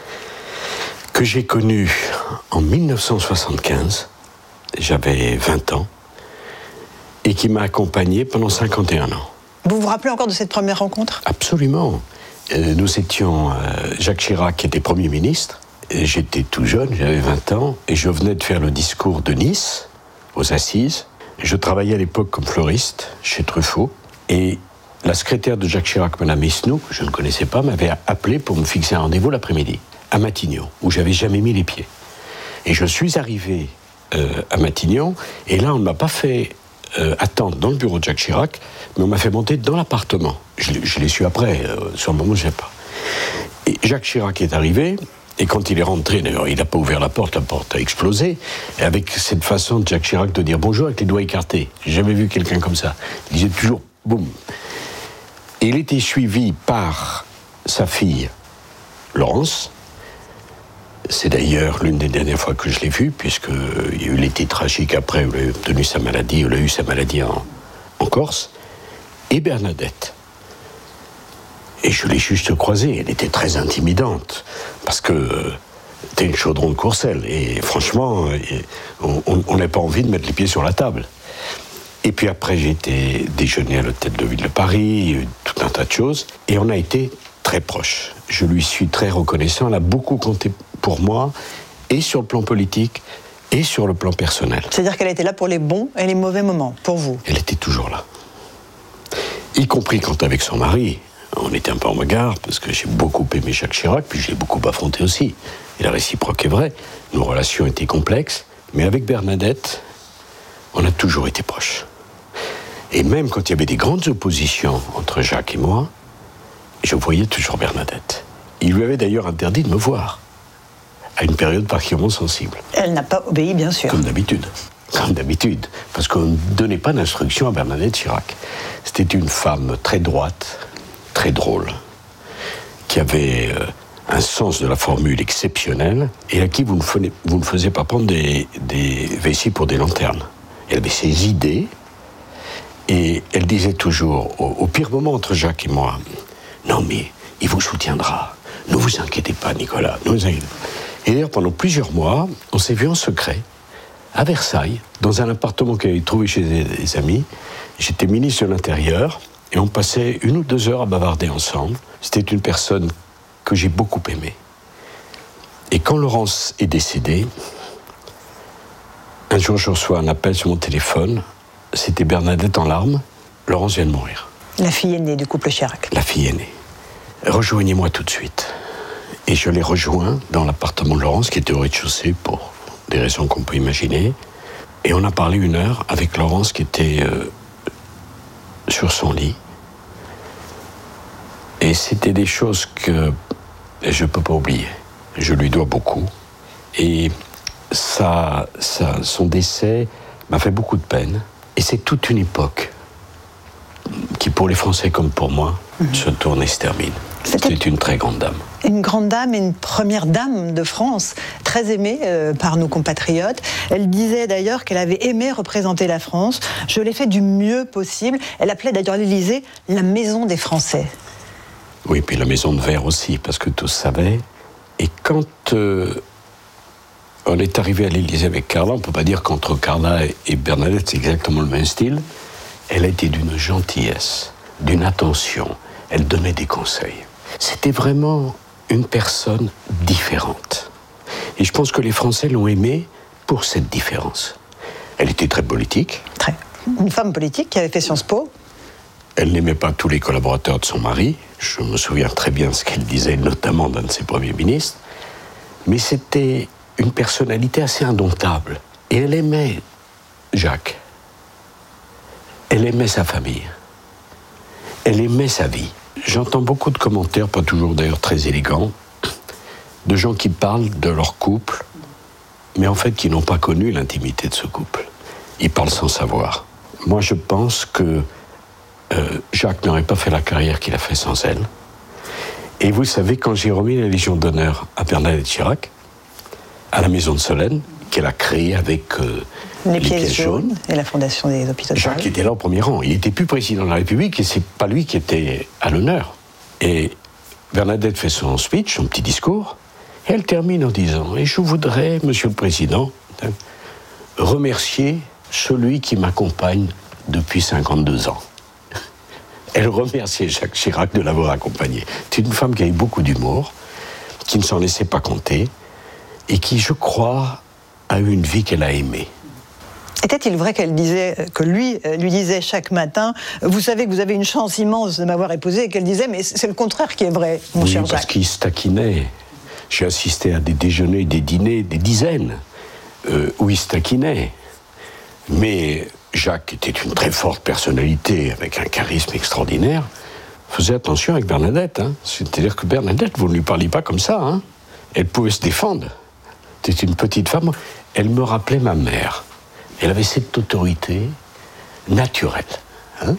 que j'ai connue en mille neuf cent soixante-quinze. J'avais vingt ans, et qui m'a accompagné pendant cinquante et un ans. Vous vous rappelez encore de cette première rencontre ? Absolument. Nous étions... Euh, Jacques Chirac était Premier ministre, et j'étais tout jeune, j'avais vingt ans, et je venais de faire le discours de Nice, aux Assises. Je travaillais à l'époque comme fleuriste, chez Truffaut, et la secrétaire de Jacques Chirac, Madame Esnou, que je ne connaissais pas, m'avait appelé pour me fixer un rendez-vous l'après-midi, à Matignon, où j'avais jamais mis les pieds. Et je suis arrivé... Euh, à Matignon, et là on ne m'a pas fait euh, attendre dans le bureau de Jacques Chirac, mais on m'a fait monter dans l'appartement. Je, je l'ai su après, euh, sur le moment je ne sais pas. Et Jacques Chirac est arrivé, et quand il est rentré, d'ailleurs il n'a pas ouvert la porte, la porte a explosé, et avec cette façon de Jacques Chirac de dire bonjour avec les doigts écartés. J'ai jamais vu quelqu'un comme ça. Il disait toujours boum. Et il était suivi par sa fille Laurence, C'est d'ailleurs l'une des dernières fois que je l'ai vu, puisqu'il y a eu l'été tragique après où il a obtenu sa maladie, où il a eu sa maladie en, en Corse, et Bernadette. Et je l'ai juste croisée, elle était très intimidante, parce que c'était une chaudron de Courcelles, et franchement, on n'a pas envie de mettre les pieds sur la table. Et puis après, j'ai été déjeuner à l'hôtel de ville de Paris, il y a eu tout un tas de choses, et on a été très proches. Je lui suis très reconnaissant, elle a beaucoup compté pour moi, et sur le plan politique, et sur le plan personnel. C'est-à-dire qu'elle était là pour les bons et les mauvais moments, pour vous? Elle était toujours là. Y compris quand, avec son mari, on était un peu en bagarre, parce que j'ai beaucoup aimé Jacques Chirac, puis je l'ai beaucoup affronté aussi. Et la réciproque est vraie. Nos relations étaient complexes, mais avec Bernadette, on a toujours été proches. Et même quand il y avait des grandes oppositions entre Jacques et moi, je voyais toujours Bernadette. Il lui avait d'ailleurs interdit de me voir, à une période particulièrement sensible. Elle n'a pas obéi, bien sûr. Comme d'habitude. Comme d'habitude. Parce qu'on ne donnait pas d'instruction à Bernadette Chirac. C'était une femme très droite, très drôle, qui avait euh, un sens de la formule exceptionnel, et à qui vous ne, faites, vous ne faisiez pas prendre des, des vessies pour des lanternes. Elle avait ses idées, et elle disait toujours, au, au pire moment entre Jacques et moi, « Non mais, il vous soutiendra. Ne vous inquiétez pas, Nicolas. Ne vous inquiétez pas. » Et d'ailleurs, pendant plusieurs mois, on s'est vus en secret, à Versailles, dans un appartement qu'elle avait trouvé chez des, des amis. J'étais ministre de l'Intérieur, et on passait une ou deux heures à bavarder ensemble. C'était une personne que j'ai beaucoup aimée. Et quand Laurence est décédée, un jour je reçois un appel sur mon téléphone. C'était Bernadette en larmes. Laurence vient de mourir. La fille aînée du couple Chirac. La fille aînée. Rejoignez-moi tout de suite. Et je l'ai rejoint dans l'appartement de Laurence, qui était au rez-de-chaussée pour des raisons qu'on peut imaginer. Et on a parlé une heure avec Laurence qui était euh, sur son lit. Et c'était des choses que je ne peux pas oublier. Je lui dois beaucoup. Et ça, ça, son décès m'a fait beaucoup de peine. Et c'est toute une époque qui, pour les Français comme pour moi, mmh. se tourne et se termine. C'était une très grande dame. Une grande dame et une première dame de France, très aimée euh, par nos compatriotes. Elle disait d'ailleurs qu'elle avait aimé représenter la France. Je l'ai fait du mieux possible. Elle appelait d'ailleurs l'Élysée la maison des Français. Oui, puis la maison de verre aussi, parce que tous savaient. Et quand euh, on est arrivé à l'Élysée avec Carla, on ne peut pas dire qu'entre Carla et Bernadette, c'est exactement le même style. Elle était d'une gentillesse, d'une attention. Elle donnait des conseils. C'était vraiment une personne différente. Et je pense que les Français l'ont aimée pour cette différence. Elle était très politique. Très. Une femme politique qui avait fait Sciences Po. Elle n'aimait pas tous les collaborateurs de son mari. Je me souviens très bien de ce qu'elle disait, notamment d'un de ses premiers ministres. Mais c'était une personnalité assez indomptable. Et elle aimait Jacques. Elle aimait sa famille. Elle aimait sa vie. J'entends beaucoup de commentaires, pas toujours d'ailleurs très élégants, de gens qui parlent de leur couple, mais en fait qui n'ont pas connu l'intimité de ce couple. Ils parlent sans savoir. Moi, je pense que euh, Jacques n'aurait pas fait la carrière qu'il a fait sans elle. Et vous savez, quand j'ai remis la Légion d'honneur à Bernadette Chirac, à la Maison de Solène, qu'elle a créée avec euh, les, les pièces, pièces jaunes, jaunes et la Fondation des hôpitaux de Paris. Jacques était là au premier rang. Il n'était plus président de la République et c'est pas lui qui était à l'honneur. Et Bernadette fait son speech, son petit discours, et elle termine en disant « Et je voudrais, Monsieur le Président, remercier celui qui m'accompagne depuis cinquante-deux ans. » Elle remerciait Jacques Chirac de l'avoir accompagné. C'est une femme qui avait beaucoup d'humour, qui ne s'en laissait pas compter, et qui, je crois, a eu une vie qu'elle a aimée. Était-il vrai qu'elle disait, que lui lui disait chaque matin, vous savez que vous avez une chance immense de m'avoir épousé, et qu'elle disait, mais c'est le contraire qui est vrai, mon oui, cher Jacques. Parce qu'il se taquinait. J'ai assisté à des déjeuners, des dîners, des dizaines, euh, où il se taquinait. Mais Jacques était une très forte personnalité, avec un charisme extraordinaire. Faisait attention avec Bernadette. Hein. C'est-à-dire que Bernadette, vous ne lui parliez pas comme ça. Hein. Elle pouvait se défendre. C'était une petite femme. Elle me rappelait ma mère. Elle avait cette autorité naturelle. Hein.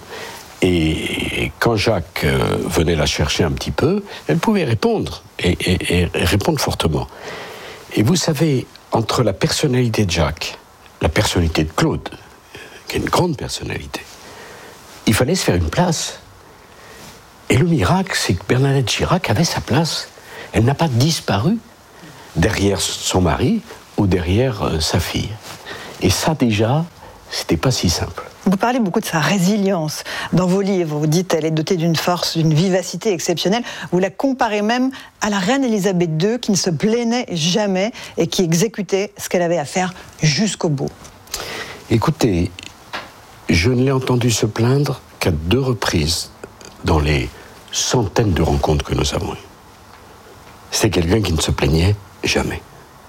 Et quand Jacques euh, venait la chercher un petit peu, elle pouvait répondre, et, et, et répondre fortement. Et vous savez, entre la personnalité de Jacques, la personnalité de Claude, qui est une grande personnalité, il fallait se faire une place. Et le miracle, c'est que Bernadette Chirac avait sa place. Elle n'a pas disparu derrière son mari ou derrière euh, sa fille. Et ça, déjà, c'était pas si simple. Vous parlez beaucoup de sa résilience dans vos livres. Vous dites qu'elle est dotée d'une force, d'une vivacité exceptionnelle. Vous la comparez même à la reine Elisabeth deux, qui ne se plaignait jamais et qui exécutait ce qu'elle avait à faire jusqu'au bout. Écoutez, je ne l'ai entendu se plaindre qu'à deux reprises dans les centaines de rencontres que nous avons eues. C'est quelqu'un qui ne se plaignait jamais.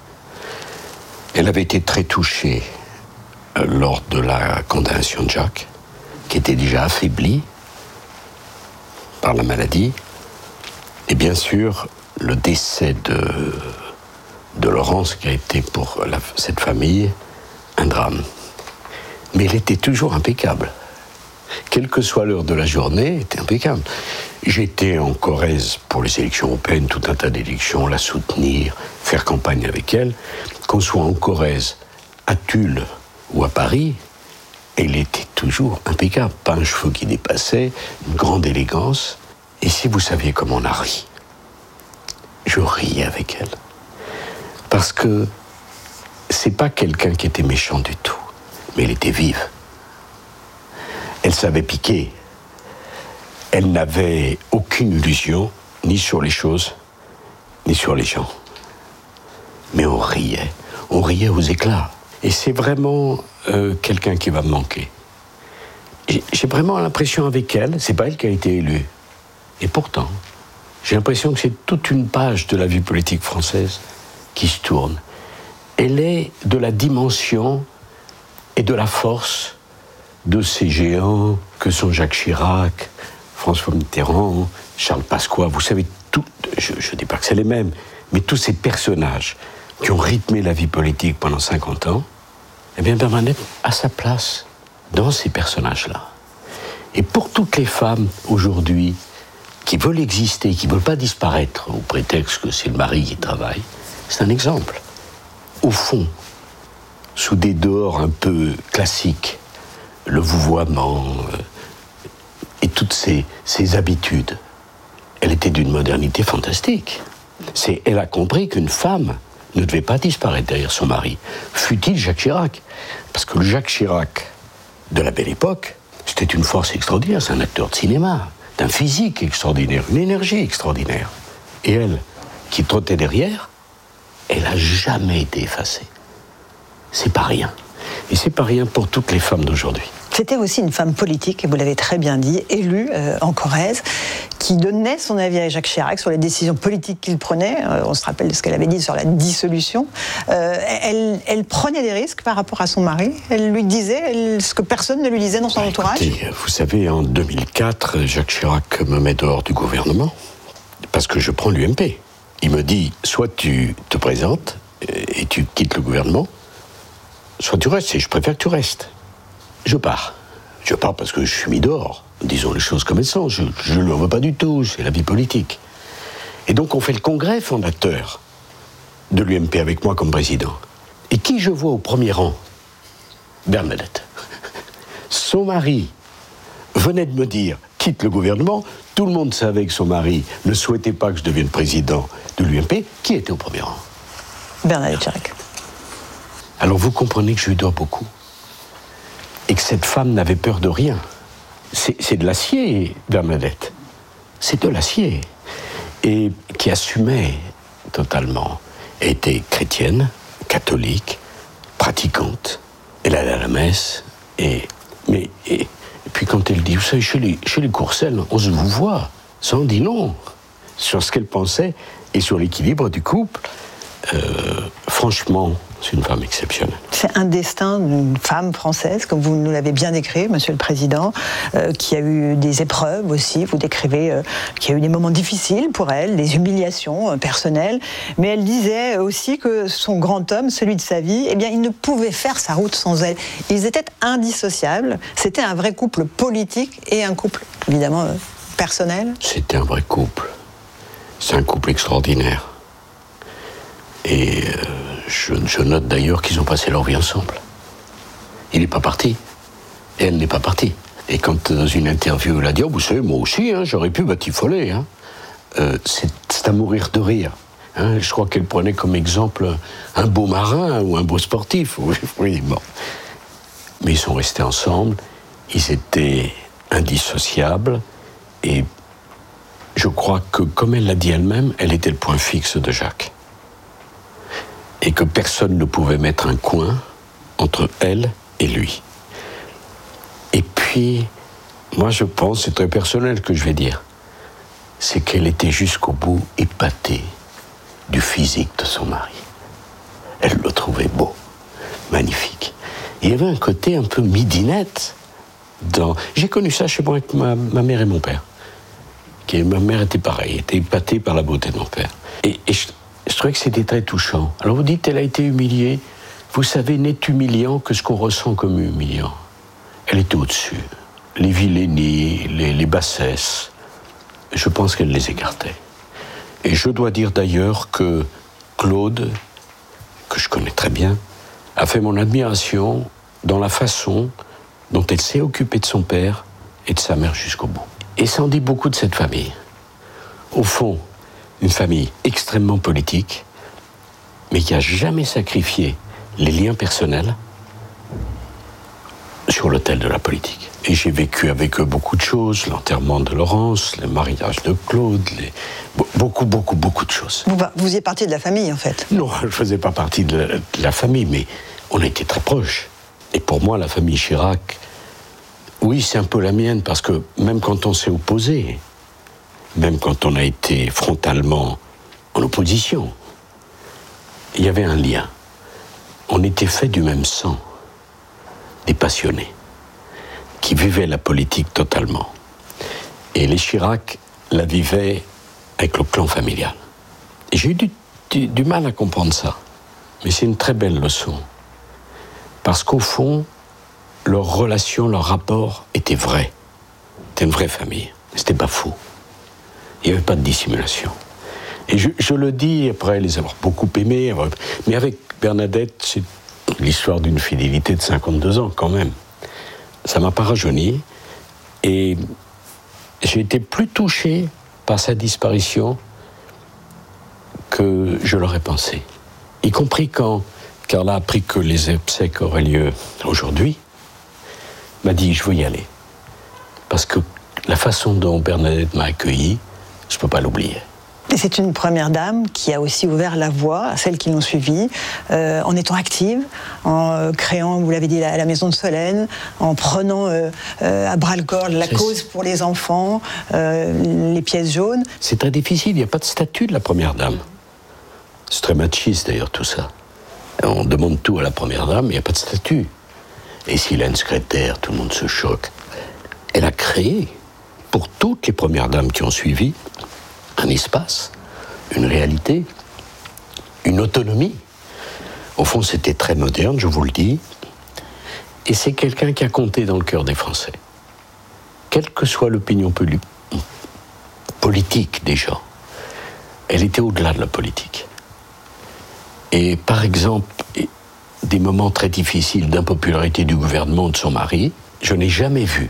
Elle avait été très touchée euh, lors de la condamnation de Jacques, qui était déjà affaibli par la maladie. Et bien sûr, le décès de, de Laurence, qui a été pour la, cette famille un drame. Mais elle était toujours impeccable. Quelle que soit l'heure de la journée, elle était impeccable. J'étais en Corrèze pour les élections européennes, tout un tas d'élections, la soutenir, faire campagne avec elle. Qu'on soit en Corrèze, à Tulle ou à Paris, elle était toujours impeccable. Pas un cheveu qui dépassait, une grande élégance. Et si vous saviez comment on a ri, je riais avec elle. Parce que c'est pas quelqu'un qui était méchant du tout, mais elle était vive. Elle savait piquer. Elle n'avait aucune illusion, ni sur les choses, ni sur les gens. Mais on riait. On riait aux éclats. Et c'est vraiment euh, quelqu'un qui va me manquer. J'ai, j'ai vraiment l'impression avec elle, c'est pas elle qui a été élue. Et pourtant, j'ai l'impression que c'est toute une page de la vie politique française qui se tourne. Elle est de la dimension et de la force de ces géants que sont Jacques Chirac, François Mitterrand, Charles Pasqua. Vous savez, tout, je ne dis pas que c'est les mêmes, mais tous ces personnages qui ont rythmé la vie politique pendant cinquante ans, eh bien Bernadette a sa place dans ces personnages-là. Et pour toutes les femmes aujourd'hui qui veulent exister, qui ne veulent pas disparaître au prétexte que c'est le mari qui travaille, c'est un exemple. Au fond, sous des dehors un peu classiques, le vouvoiement euh, et toutes ces, ces habitudes, elle était d'une modernité fantastique. C'est, elle a compris qu'une femme ne devait pas disparaître derrière son mari, fût-il Jacques Chirac. Parce que le Jacques Chirac de la Belle Époque, c'était une force extraordinaire, c'est un acteur de cinéma, d'un physique extraordinaire, une énergie extraordinaire. Et elle, qui trottait derrière, elle n'a jamais été effacée. C'est pas rien. Et c'est pas rien pour toutes les femmes d'aujourd'hui. C'était aussi une femme politique, et vous l'avez très bien dit, élue euh, en Corrèze, qui donnait son avis à Jacques Chirac sur les décisions politiques qu'il prenait. Euh, on se rappelle de ce qu'elle avait dit sur la dissolution. Euh, elle, elle prenait des risques par rapport à son mari. Elle lui disait elle, ce que personne ne lui disait dans son bah, entourage. Écoutez, vous savez, en deux mille quatre, Jacques Chirac me met dehors du gouvernement parce que je prends l'U M P. Il me dit, soit tu te présentes et tu quittes le gouvernement, soit tu restes, et je préfère que tu restes. Je pars. Je pars parce que je suis mis dehors. Disons les choses comme elles sont. Je ne le veux pas du tout. C'est la vie politique. Et donc, on fait le congrès fondateur de l'U M P avec moi comme président. Et qui je vois au premier rang ? Bernadette. Son mari venait de me dire « quitte le gouvernement ». Tout le monde savait que son mari ne souhaitait pas que je devienne président de l'U M P. Qui était au premier rang ? Bernadette Chirac. Alors, vous comprenez que je lui dois beaucoup. Et que cette femme n'avait peur de rien. C'est, c'est de l'acier, Bernadette. C'est de l'acier. Et qui assumait totalement. Elle était chrétienne, catholique, pratiquante. Elle allait à la messe. Et, mais, et, et puis quand elle dit, vous savez, chez les, chez les Courcelles, on se vous voit. Ça, on dit non. Sur ce qu'elle pensait et sur l'équilibre du couple, euh, franchement, c'est une femme exceptionnelle. C'est un destin d'une femme française, comme vous nous l'avez bien décrit, Monsieur le Président, euh, qui a eu des épreuves aussi. Vous décrivez euh, qu'il y a eu des moments difficiles pour elle, des humiliations euh, personnelles. Mais elle disait aussi que son grand homme, celui de sa vie, eh bien, il ne pouvait faire sa route sans elle. Ils étaient indissociables. C'était un vrai couple politique et un couple, évidemment, euh, personnel. C'était un vrai couple. C'est un couple extraordinaire. Et euh, je, je note d'ailleurs qu'ils ont passé leur vie ensemble. Il n'est pas parti. Et elle n'est pas partie. Et quand dans une interview, elle a dit « Oh, vous savez, moi aussi, hein, j'aurais pu batifoler. Hein. » euh, c'est, c'est à mourir de rire. Hein. Je crois qu'elle prenait comme exemple un beau marin ou un beau sportif. Oui, bon. Mais ils sont restés ensemble. Ils étaient indissociables. Et je crois que, comme elle l'a dit elle-même, elle était le point fixe de Jacques. Et que personne ne pouvait mettre un coin entre elle et lui. Et puis, moi je pense, c'est très personnel que je vais dire, c'est qu'elle était jusqu'au bout épatée du physique de son mari. Elle le trouvait beau, magnifique. Il y avait un côté un peu midinette dans... J'ai connu ça chez moi avec ma, ma mère et mon père. Qui, ma mère était pareille, était épatée par la beauté de mon père. Et, et je, je trouvais que c'était très touchant. Alors vous dites, elle a été humiliée. Vous savez, n'est humiliant que ce qu'on ressent comme humiliant. Elle était au-dessus. Les vilainies, les, les bassesses, je pense qu'elle les écartait. Et je dois dire d'ailleurs que Claude, que je connais très bien, a fait mon admiration dans la façon dont elle s'est occupée de son père et de sa mère jusqu'au bout. Et ça en dit beaucoup de cette famille. Au fond, une famille extrêmement politique, mais qui n'a jamais sacrifié les liens personnels sur l'autel de la politique. Et j'ai vécu avec eux beaucoup de choses, l'enterrement de Laurence, le mariage de Claude, les... beaucoup, beaucoup, beaucoup de choses. Vous, vous faisiez partie de la famille, en fait? Non, je ne faisais pas partie de la, de la famille, mais on était très proches. Et pour moi, la famille Chirac, oui, c'est un peu la mienne, parce que même quand on s'est opposé, même quand on a été frontalement en opposition, il y avait un lien. On était fait du même sang, des passionnés, qui vivaient la politique totalement. Et les Chirac la vivaient avec le clan familial. Et j'ai eu du, du, du mal à comprendre ça. Mais c'est une très belle leçon. Parce qu'au fond, leur relation, leur rapport était vrai. C'était une vraie famille. C'était pas faux. Il n'y avait pas de dissimulation. Et je, je le dis après les avoir beaucoup aimés, mais avec Bernadette, c'est l'histoire d'une fidélité de cinquante-deux ans quand même. Ça m'a pas rajeuni et j'ai été plus touché par sa disparition que je l'aurais pensé. Y compris quand Carla a appris que les obsèques auraient lieu aujourd'hui, m'a dit je veux y aller. Parce que la façon dont Bernadette m'a accueilli, je peux pas l'oublier. Et c'est une première dame qui a aussi ouvert la voie à celles qui l'ont suivie, euh, en étant active, en euh, créant, vous l'avez dit, la, la Maison de Solène, en prenant euh, euh, à bras-le-corps la c'est cause pour les enfants, euh, les pièces jaunes. C'est très difficile, il n'y a pas de statut de la première dame. C'est très machiste d'ailleurs tout ça. On demande tout à la première dame, mais il n'y a pas de statut. Et s'il a une secrétaire, tout le monde se choque. Elle a créé, pour toutes les premières dames qui ont suivi, un espace, une réalité, une autonomie. Au fond, c'était très moderne, je vous le dis. Et c'est quelqu'un qui a compté dans le cœur des Français. Quelle que soit l'opinion poli- politique des gens, elle était au-delà de la politique. Et par exemple, des moments très difficiles d'impopularité du gouvernement de son mari, je n'ai jamais vu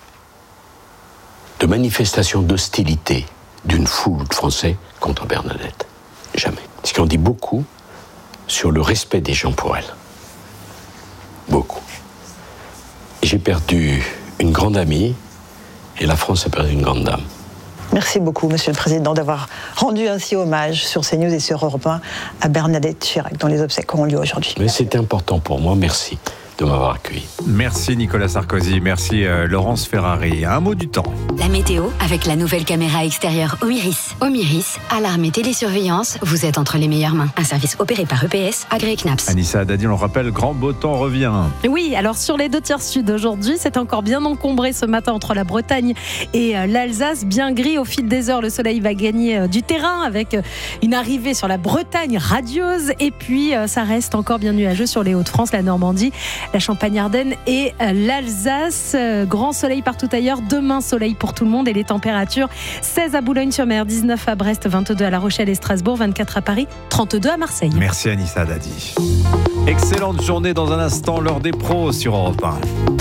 de manifestation d'hostilité d'une foule de Français contre Bernadette. Jamais. Ce qui en dit beaucoup sur le respect des gens pour elle. Beaucoup. J'ai perdu une grande amie et la France a perdu une grande dame. Merci beaucoup, Monsieur le Président, d'avoir rendu ainsi hommage sur CNews et sur Europe un à Bernadette Chirac, dont les obsèques auront lieu aujourd'hui. Mais c'était important pour moi, merci de m'avoir accueilli. Merci Nicolas Sarkozy, merci euh, Laurence Ferrari. Un mot du temps. La météo avec la nouvelle caméra extérieure Omiris. Omiris, alarme et télésurveillance, vous êtes entre les meilleures mains. Un service opéré par E P S, agréé C N A P S. Anissa Haddadi, on le rappelle, grand beau temps revient. Oui, alors sur les deux tiers sud aujourd'hui, c'est encore bien encombré ce matin entre la Bretagne et l'Alsace. Bien gris au fil des heures, le soleil va gagner du terrain avec une arrivée sur la Bretagne radieuse. Et puis, ça reste encore bien nuageux sur les Hauts-de-France, la Normandie, la Champagne-Ardenne et l'Alsace. Grand soleil partout ailleurs. Demain, soleil pour tout le monde et les températures seize à Boulogne-sur-Mer, dix-neuf à Brest, vingt-deux à La Rochelle et Strasbourg, vingt-quatre à Paris, trente-deux à Marseille. Merci Anissa Dadi. Excellente journée dans un instant, l'heure des pros sur Europe un.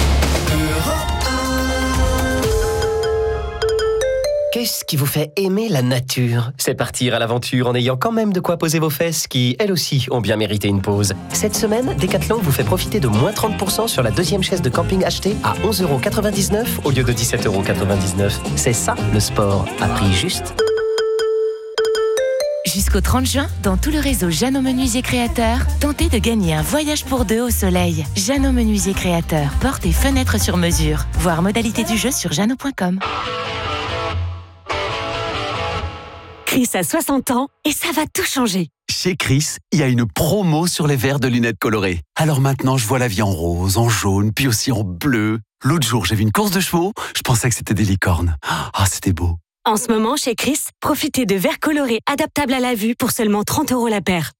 Qu'est-ce qui vous fait aimer la nature ? C'est partir à l'aventure en ayant quand même de quoi poser vos fesses qui, elles aussi, ont bien mérité une pause. Cette semaine, Decathlon vous fait profiter de moins trente pour cent sur la deuxième chaise de camping achetée à onze euros quatre-vingt-dix-neuf au lieu de dix-sept euros quatre-vingt-dix-neuf. C'est ça, le sport, à prix juste. Jusqu'au trente juin, dans tout le réseau Jeannot Menuisier Créateur, tentez de gagner un voyage pour deux au soleil. Jeannot Menuisier Créateur, portes et fenêtres sur mesure. Voir modalité du jeu sur jeannot point com. Chris a soixante ans et ça va tout changer. Chez Chris, il y a une promo sur les verres de lunettes colorées. Alors maintenant, je vois la vie en rose, en jaune, puis aussi en bleu. L'autre jour, j'ai vu une course de chevaux, je pensais que c'était des licornes. Ah, c'était beau. En ce moment, chez Chris, profitez de verres colorés adaptables à la vue pour seulement trente euros la paire.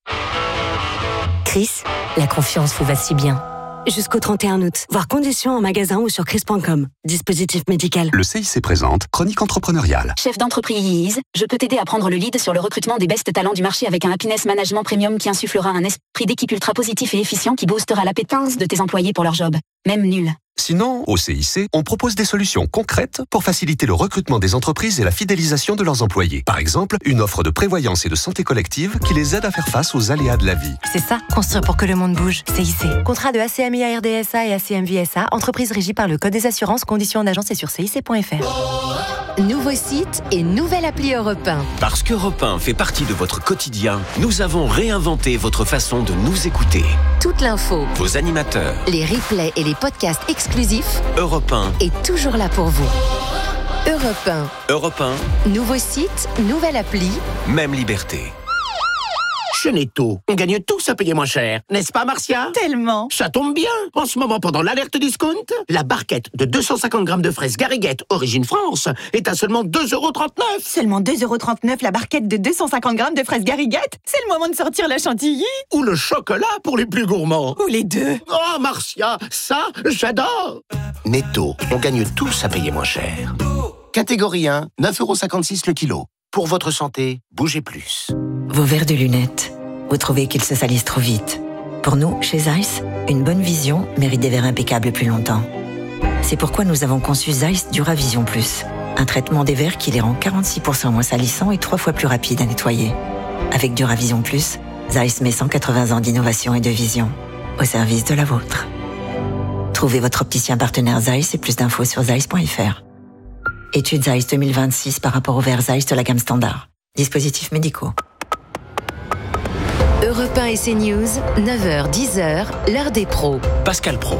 Chris, la confiance vous va si bien. Jusqu'au trente et un août. Voir conditions en magasin ou sur chris point com. Dispositif médical. Le C I C présente Chronique entrepreneuriale. Chef d'entreprise, je peux t'aider à prendre le lead sur le recrutement des best talents du marché avec un Happiness Management Premium qui insufflera un esprit d'équipe ultra positif et efficient qui boostera l'appétence de tes employés pour leur job. Même nul. Sinon, au C I C, on propose des solutions concrètes pour faciliter le recrutement des entreprises et la fidélisation de leurs employés. Par exemple, une offre de prévoyance et de santé collective qui les aide à faire face aux aléas de la vie. C'est ça, construire pour que le monde bouge. C I C. Contrat de A C M I A R D S A et A C M V S A, entreprise régie par le Code des assurances, conditions d'agence et sur C I C point F R. Nouveau site et nouvelle appli Europe un. Parce qu'Europe un fait partie de votre quotidien, nous avons réinventé votre façon de nous écouter. Toute l'info, vos animateurs, les replays et les podcasts exclusifs. Europe un est toujours là pour vous. Europe un. Europe un. Nouveau site, nouvelle appli. Même liberté. Chez Netto, on gagne tous à payer moins cher, n'est-ce pas Marcia ? Tellement. Ça tombe bien. En ce moment, pendant l'alerte discount, la barquette de deux cent cinquante grammes de fraises Gariguette, origine France, est à seulement deux euros trente-neuf. Seulement deux euros trente-neuf la barquette de deux cent cinquante grammes de fraises Gariguette ? C'est le moment de sortir la chantilly. Ou le chocolat pour les plus gourmands. Ou les deux. Oh Marcia, ça, j'adore. Netto, on gagne tous à payer moins cher. Catégorie un, neuf euros cinquante-six le kilo. Pour votre santé, bougez plus. Vos verres de lunettes, vous trouvez qu'ils se salissent trop vite. Pour nous, chez Zeiss, une bonne vision mérite des verres impeccables plus longtemps. C'est pourquoi nous avons conçu Zeiss Duravision Plus, un traitement des verres qui les rend quarante-six pour cent moins salissants et trois fois plus rapides à nettoyer. Avec Duravision Plus, Zeiss met cent quatre-vingts ans d'innovation et de vision au service de la vôtre. Trouvez votre opticien partenaire Zeiss et plus d'infos sur zeiss point F R. Étude Zeiss deux mille vingt-six par rapport aux verres Zeiss de la gamme standard. Dispositifs médicaux. Europe un et CNews, neuf heures dix heures, l'heure des pros. Pascal Pro.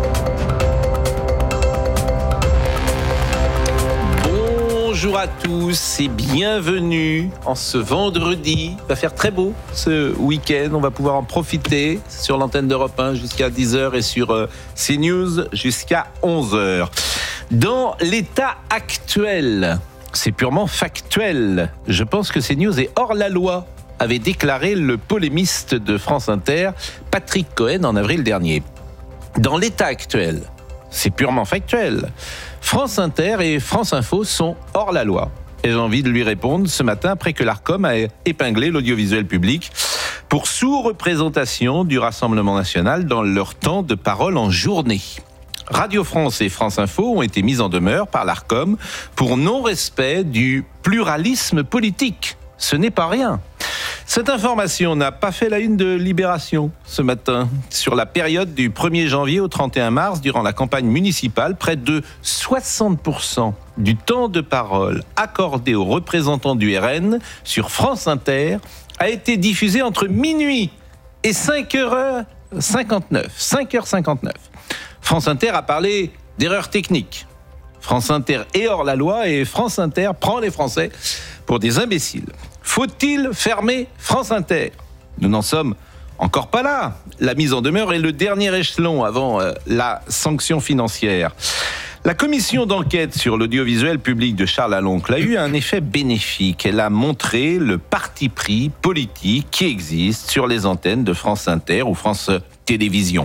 Bonjour à tous et bienvenue en ce vendredi. Il va faire très beau ce week-end. On va pouvoir en profiter sur l'antenne d'Europe un jusqu'à dix heures et sur euh, CNews jusqu'à onze heures. Dans l'état actuel, c'est purement factuel. Je pense que CNews est hors la loi, avait déclaré le polémiste de France Inter, Patrick Cohen, en avril dernier. Dans l'état actuel, c'est purement factuel. France Inter et France Info sont hors la loi. Et j'ai envie de lui répondre ce matin après que l'Arcom a épinglé l'audiovisuel public pour sous-représentation du Rassemblement national dans leur temps de parole en journée. Radio France et France Info ont été mises en demeure par l'Arcom pour non-respect du pluralisme politique. Ce n'est pas rien. Cette information n'a pas fait la une de Libération ce matin. Sur la période du premier janvier au trente et un mars, durant la campagne municipale, près de soixante pour cent du temps de parole accordé aux représentants du R N sur France Inter a été diffusé entre minuit et cinq heures cinquante-neuf. cinq heures cinquante-neuf. France Inter a parlé d'erreurs techniques. France Inter est hors la loi et France Inter prend les Français pour des imbéciles. Faut-il fermer France Inter ? Nous n'en sommes encore pas là. La mise en demeure est le dernier échelon avant euh, la sanction financière. La commission d'enquête sur l'audiovisuel public de Charles Aloncle a eu un effet bénéfique. Elle a montré le parti pris politique qui existe sur les antennes de France Inter ou France Télévisions.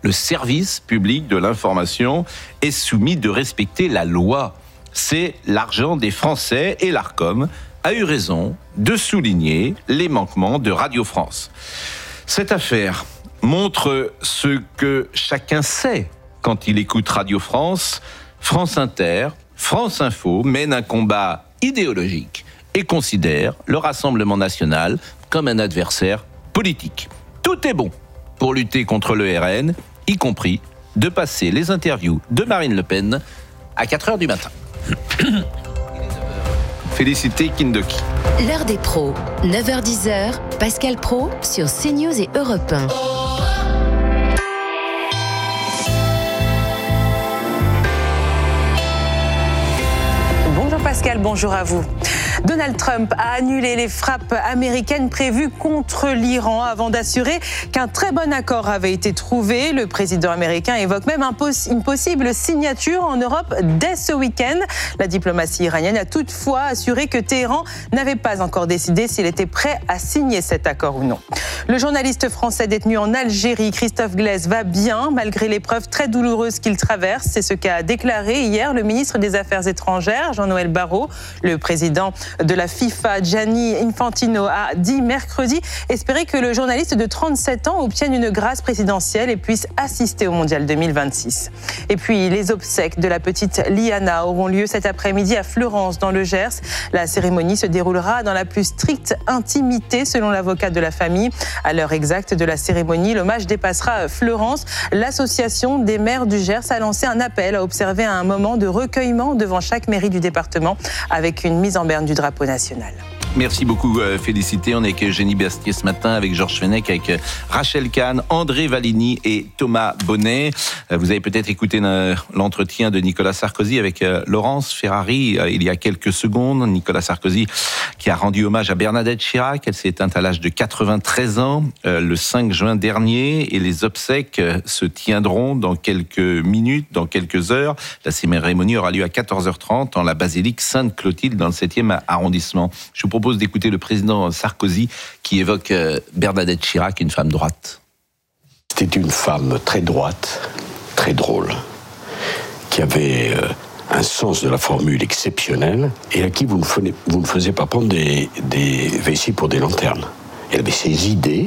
le service public de l'information est soumis de respecter la loi. C'est l'argent des Français et l'Arcom a eu raison de souligner les manquements de Radio France. Cette affaire montre ce que chacun sait quand il écoute Radio France. France Inter, France Info mènent un combat idéologique et considèrent le Rassemblement national comme un adversaire politique. Tout est bon pour lutter contre le R N, y compris de passer les interviews de Marine Le Pen à quatre heures du matin. Félicité Kindoki. L'heure des pros, neuf heures dix, Pascal Pro sur CNews et Europe un. Bonjour Pascal, bonjour à vous. Donald Trump a annulé les frappes américaines prévues contre l'Iran avant d'assurer qu'un très bon accord avait été trouvé. Le président américain évoque même un pos- une possible signature en Europe dès ce week-end. La diplomatie iranienne a toutefois assuré que Téhéran n'avait pas encore décidé s'il était prêt à signer cet accord ou non. Le journaliste français détenu en Algérie, Christophe Glaise, va bien malgré l'épreuve très douloureuse qu'il traverse. C'est ce qu'a déclaré hier le ministre des Affaires étrangères, Jean-Noël Barrot. Le président de la FIFA, Gianni Infantino, a dit mercredi espérer que le journaliste de trente-sept ans obtienne une grâce présidentielle et puisse assister au Mondial deux mille vingt-six. Et puis, les obsèques de la petite Liana auront lieu cet après-midi à Fleurance, dans le Gers. La cérémonie se déroulera dans la plus stricte intimité, selon l'avocat de la famille. À l'heure exacte de la cérémonie, l'hommage dépassera Fleurance. L'association des maires du Gers a lancé un appel à observer un moment de recueillement devant chaque mairie du département, avec une mise en berne du drapeau national. Merci beaucoup, euh, Félicité. On est avec Eugénie Bastier ce matin, avec Georges Fenech, avec euh, Rachel Kahn, André Valigny et Thomas Bonnet. Euh, vous avez peut-être écouté euh, l'entretien de Nicolas Sarkozy avec euh, Laurence Ferrari euh, il y a quelques secondes. Nicolas Sarkozy qui a rendu hommage à Bernadette Chirac. Elle s'est éteinte à l'âge de quatre-vingt-treize ans euh, le cinq juin dernier, et les obsèques euh, se tiendront dans quelques minutes, dans quelques heures. La cérémonie aura lieu à quatorze heures trente en la basilique Sainte-Clotilde dans le septième arrondissement. Je vous propose d'écouter le président Sarkozy qui évoque Bernadette Chirac, une femme droite. C'était une femme très droite, très drôle, qui avait un sens de la formule exceptionnel et à qui vous ne, faites, vous ne faisiez pas prendre des, des vessies pour des lanternes. Elle avait ses idées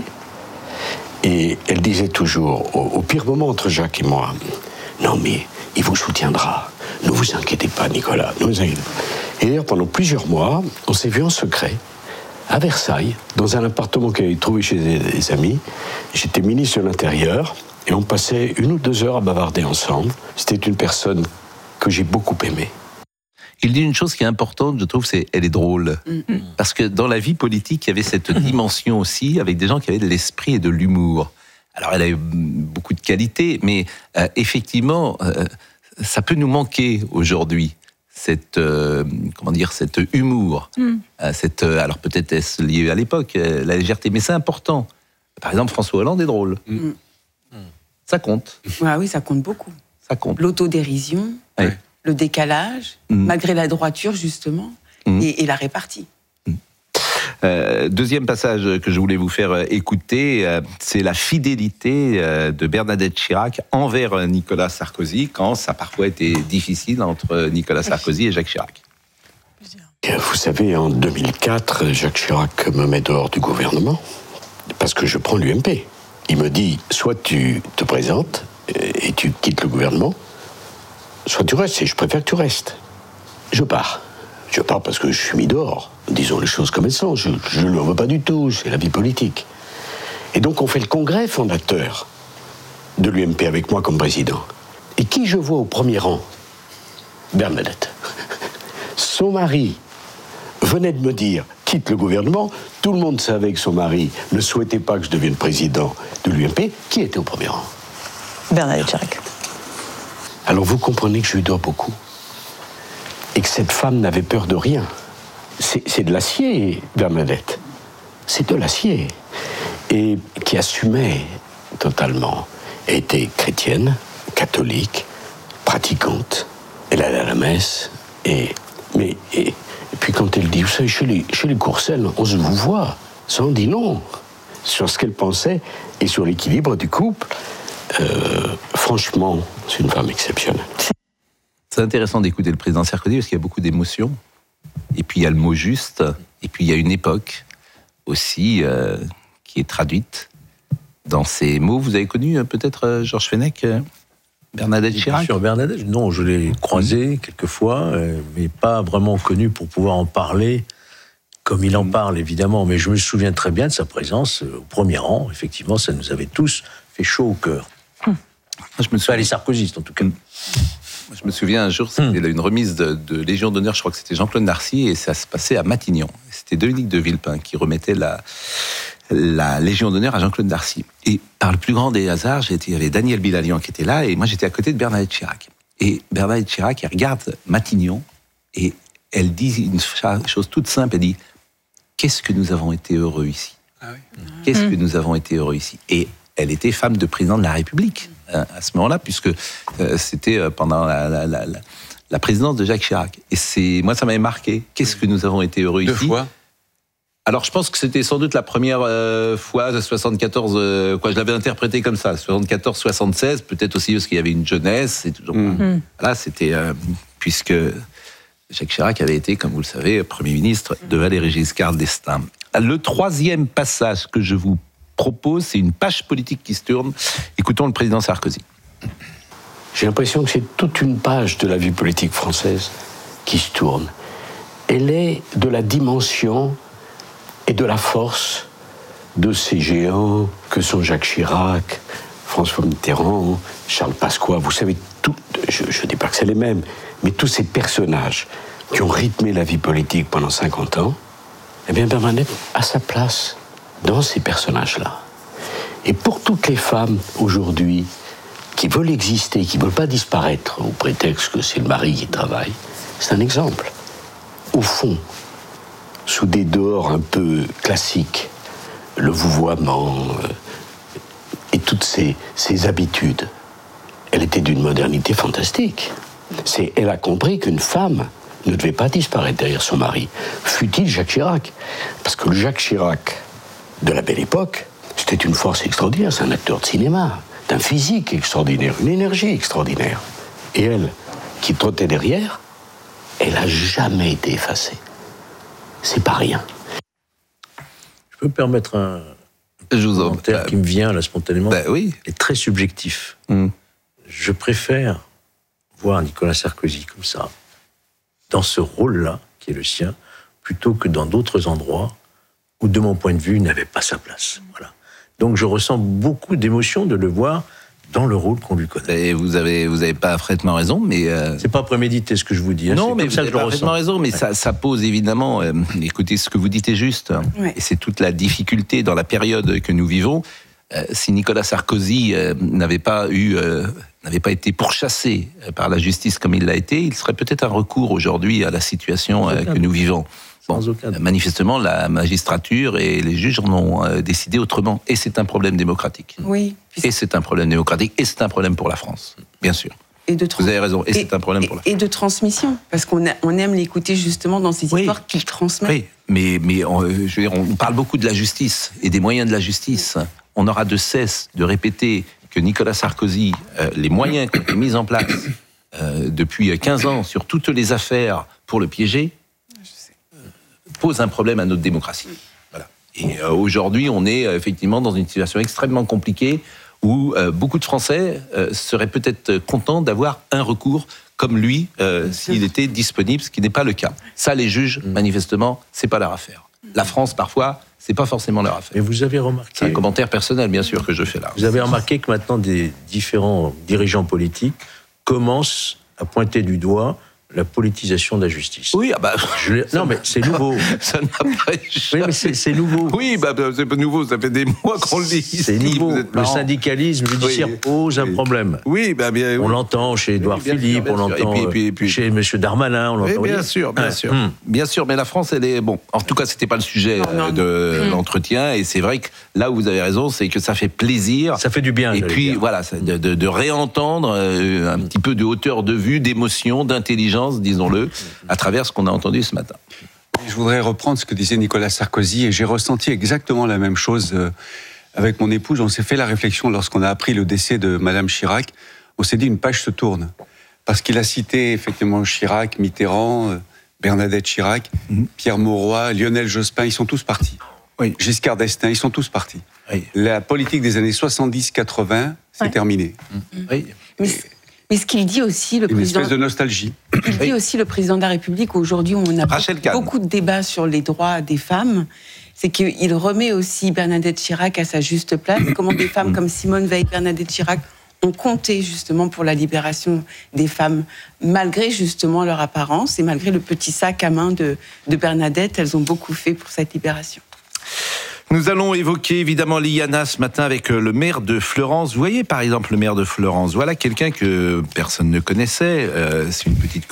et elle disait toujours, au, au pire moment entre Jacques et moi, « Non mais il vous soutiendra, ne vous inquiétez pas Nicolas, ne vous inquiétez pas. » Et d'ailleurs, pendant plusieurs mois, on s'est vu en secret, à Versailles, dans un appartement qu'elle avait trouvé chez des amis. J'étais ministre de l'Intérieur, et on passait une ou deux heures à bavarder ensemble. C'était une personne que j'ai beaucoup aimée. Il dit une chose qui est importante, je trouve, c'est elle est drôle. Mm-hmm. Parce que dans la vie politique, il y avait cette dimension aussi, avec des gens qui avaient de l'esprit et de l'humour. Alors, elle a eu beaucoup de qualités, mais euh, effectivement, euh, ça peut nous manquer aujourd'hui. Cette euh, comment dire, cet humour, mm. euh, cette euh, alors peut-être est-ce lié à l'époque, euh, la légèreté, mais c'est important. Par exemple, François Hollande est drôle, mm. Mm. ça compte. Ah oui, ça compte beaucoup. Ça compte. L'autodérision, oui. le décalage, mm. malgré la droiture justement, mm. et, et la répartie. Euh, deuxième passage que je voulais vous faire écouter, euh, c'est la fidélité euh, de Bernadette Chirac envers Nicolas Sarkozy, quand ça a parfois été difficile entre Nicolas Sarkozy et Jacques Chirac. Vous savez, en deux mille quatre, Jacques Chirac me met dehors du gouvernement, parce que je prends l'U M P. Il me dit, soit tu te présentes et tu quittes le gouvernement, soit tu restes, et je préfère que tu restes. Je pars. Je pars parce que je suis mis dehors. Disons les choses comme elles sont. Je ne le veux pas du tout. C'est la vie politique. Et donc, on fait le congrès fondateur de l'U M P avec moi comme président. Et qui je vois au premier rang ? Bernadette. Son mari venait de me dire « quitte le gouvernement ». Tout le monde savait que son mari ne souhaitait pas que je devienne président de l'U M P. Qui était au premier rang ? Bernadette Chirac. Alors, vous comprenez que je lui dois beaucoup. Et que cette femme n'avait peur de rien. C'est, c'est de l'acier, Bernadette. C'est de l'acier. Et qui assumait totalement. Elle était chrétienne, catholique, pratiquante. Elle allait à la messe. Et, mais, et, et puis quand elle dit, vous savez, chez les, chez les Courcelles, on se vous voit. Ça, on dit non. Sur ce qu'elle pensait et sur l'équilibre du couple. euh, franchement, c'est une femme exceptionnelle. C'est intéressant d'écouter le président Sarkozy parce qu'il y a beaucoup d'émotions. Et puis il y a le mot juste. Et puis il y a une époque aussi euh, qui est traduite dans ces mots. Vous avez connu euh, peut-être euh, Georges Fenech, euh, Bernadette Chirac ? Bien sûr, Bernadette, non, je l'ai croisé quelques fois, euh, mais pas vraiment connu pour pouvoir en parler comme il en parle, évidemment. Mais je me souviens très bien de sa présence euh, au premier rang. Effectivement, ça nous avait tous fait chaud au cœur. Hum. Je me souviens... Pas les sarkozystes, en tout cas. Hum. Je me souviens un jour, c'était hum. une remise de, de Légion d'honneur, je crois que c'était Jean-Claude Narcy, et ça se passait à Matignon. C'était Dominique de Villepin qui remettait la, la Légion d'honneur à Jean-Claude Narcy. Et par le plus grand des hasards, il y avait Daniel Bilalian qui était là, et moi j'étais à côté de Bernadette Chirac. Et Bernadette Chirac, elle regarde Matignon, et elle dit une chose toute simple, elle dit « Qu'est-ce que nous avons été heureux ici ah oui. Qu'est-ce hum. que nous avons été heureux ici ?» Et elle était femme de président de la République à ce moment-là, puisque euh, c'était pendant la, la, la, la présidence de Jacques Chirac. Et c'est, moi, ça m'avait marqué. Qu'est-ce que nous avons été heureux Deux ici. Deux fois. Alors, je pense que c'était sans doute la première euh, fois, soixante-quatorze, euh, quoi, je l'avais interprété comme ça, soixante-quatorze soixante-seize, peut-être aussi parce qu'il y avait une jeunesse. C'est toujours... mmh. Là, c'était... Euh, puisque Jacques Chirac avait été, comme vous le savez, Premier ministre de Valéry Giscard d'Estaing. Le troisième passage que je vous propose, c'est une page politique qui se tourne. Écoutons le président Sarkozy. J'ai l'impression que c'est toute une page de la vie politique française qui se tourne. Elle est de la dimension et de la force de ces géants que sont Jacques Chirac, François Mitterrand, Charles Pasqua. Vous savez, tout, je ne dis pas que c'est les mêmes, mais tous ces personnages qui ont rythmé la vie politique pendant cinquante ans, eh bien Bernadette a sa place dans ces personnages-là. Et pour toutes les femmes aujourd'hui qui veulent exister, qui ne veulent pas disparaître au prétexte que c'est le mari qui travaille, c'est un exemple. Au fond, sous des dehors un peu classiques, le vouvoiement euh, et toutes ces, ces habitudes, elle était d'une modernité fantastique. C'est, elle a compris qu'une femme ne devait pas disparaître derrière son mari, fût-il Jacques Chirac. Parce que le Jacques Chirac de la belle époque, c'était une force extraordinaire, c'est un acteur de cinéma, d'un physique extraordinaire, une énergie extraordinaire. Et elle, qui trottait derrière, elle n'a jamais été effacée. C'est pas rien. Je peux me permettre un, un Je vous en... commentaire euh... qui me vient là spontanément, bah, oui. et très subjectif. Mm. Je préfère voir Nicolas Sarkozy comme ça, dans ce rôle-là, qui est le sien, plutôt que dans d'autres endroits où, de mon point de vue, il n'avait pas sa place. Voilà. Donc je ressens beaucoup d'émotion de le voir dans le rôle qu'on lui connaît. Et vous avez, vous avez pas parfaitement raison, mais... Euh... C'est pas prémédité ce que je vous dis. Hein, non, c'est mais comme vous ça avez que je parfaitement raison, mais ouais. ça, ça pose évidemment... Euh, écoutez, ce que vous dites est juste. Ouais. Et c'est toute la difficulté dans la période que nous vivons. Euh, si Nicolas Sarkozy euh, n'avait pas eu... Euh, n'avait pas été pourchassé par la justice comme il l'a été, il serait peut-être un recours aujourd'hui à la situation euh, que nous vivons. Bon, manifestement, la magistrature et les juges en ont euh, décidé autrement. Et c'est un problème démocratique. Oui. Et c'est un problème démocratique. Et c'est un problème pour la France, bien sûr. Et de trans... Vous avez raison. Et, et c'est un problème et, pour la France. Et de transmission. Parce qu'on a, on aime l'écouter justement dans ces histoires oui. qu'il transmet. Oui, mais, mais on, je veux dire, on parle beaucoup de la justice et des moyens de la justice. On aura de cesse de répéter que Nicolas Sarkozy, euh, les moyens qui ont été mis en place euh, depuis quinze ans sur toutes les affaires pour le piéger, euh, pose un problème à notre démocratie. Voilà. Et euh, aujourd'hui, on est euh, effectivement dans une situation extrêmement compliquée où euh, beaucoup de Français euh, seraient peut-être contents d'avoir un recours comme lui, euh, s'il était disponible, ce qui n'est pas le cas. Ça, les juges, manifestement, c'est pas leur affaire. La France, parfois, c'est pas forcément leur affaire. Et vous avez remarqué... C'est un commentaire personnel, bien sûr, que je fais là. Vous avez remarqué que maintenant, des différents dirigeants politiques commencent à pointer du doigt la politisation de la justice. Oui, ah bah... Je... Non, mais c'est nouveau. Ça n'a pas Oui, mais c'est, c'est nouveau. Oui, bah, c'est pas nouveau, ça fait des mois qu'on le dit. C'est nouveau. Le syndicalisme judiciaire oui. pose un oui. problème. Oui, bah bien... On oui. l'entend chez Édouard oui, Philippe, sûr, on l'entend et puis, et puis, et puis... chez M. Darmanin, on l'entend. Oui, bien sûr, bien ah, sûr. Hum. Bien sûr, mais la France, elle est... Bon, en tout cas, c'était pas le sujet non, non. de hum. l'entretien, et c'est vrai que là où vous avez raison, c'est que ça fait plaisir. Ça fait du bien. Et puis, dire. voilà, de, de, de réentendre euh, un petit peu de hauteur de vue, d'émotion, d'intelligence, disons-le, à travers ce qu'on a entendu ce matin. Je voudrais reprendre ce que disait Nicolas Sarkozy, et j'ai ressenti exactement la même chose euh, avec mon épouse, on s'est fait la réflexion lorsqu'on a appris le décès de Madame Chirac. On s'est dit une page se tourne. Parce qu'il a cité effectivement Chirac, Mitterrand, euh, Bernadette Chirac, mmh. Pierre Mauroy, Lionel Jospin, ils sont tous partis. Oui. Giscard d'Estaing, ils sont tous partis. Oui. La politique des années soixante-dix quatre-vingt, c'est ouais. terminé. Mmh. Oui. Mais, mais ce qu'il dit aussi, le Une président... espèce de nostalgie. Il dit aussi, le président de la République, aujourd'hui, on a Rachel beaucoup, beaucoup de débats sur les droits des femmes, c'est qu'il remet aussi Bernadette Chirac à sa juste place. Comment des femmes comme Simone Veil, Bernadette Chirac ont compté justement pour la libération des femmes, malgré justement leur apparence et malgré le petit sac à main de, de Bernadette, elles ont beaucoup fait pour cette libération. Nous allons évoquer évidemment l'I A N A ce matin avec le maire de Fleurance. Vous voyez par exemple le maire de Fleurance, voilà quelqu'un que personne ne connaissait, euh, c'est une petite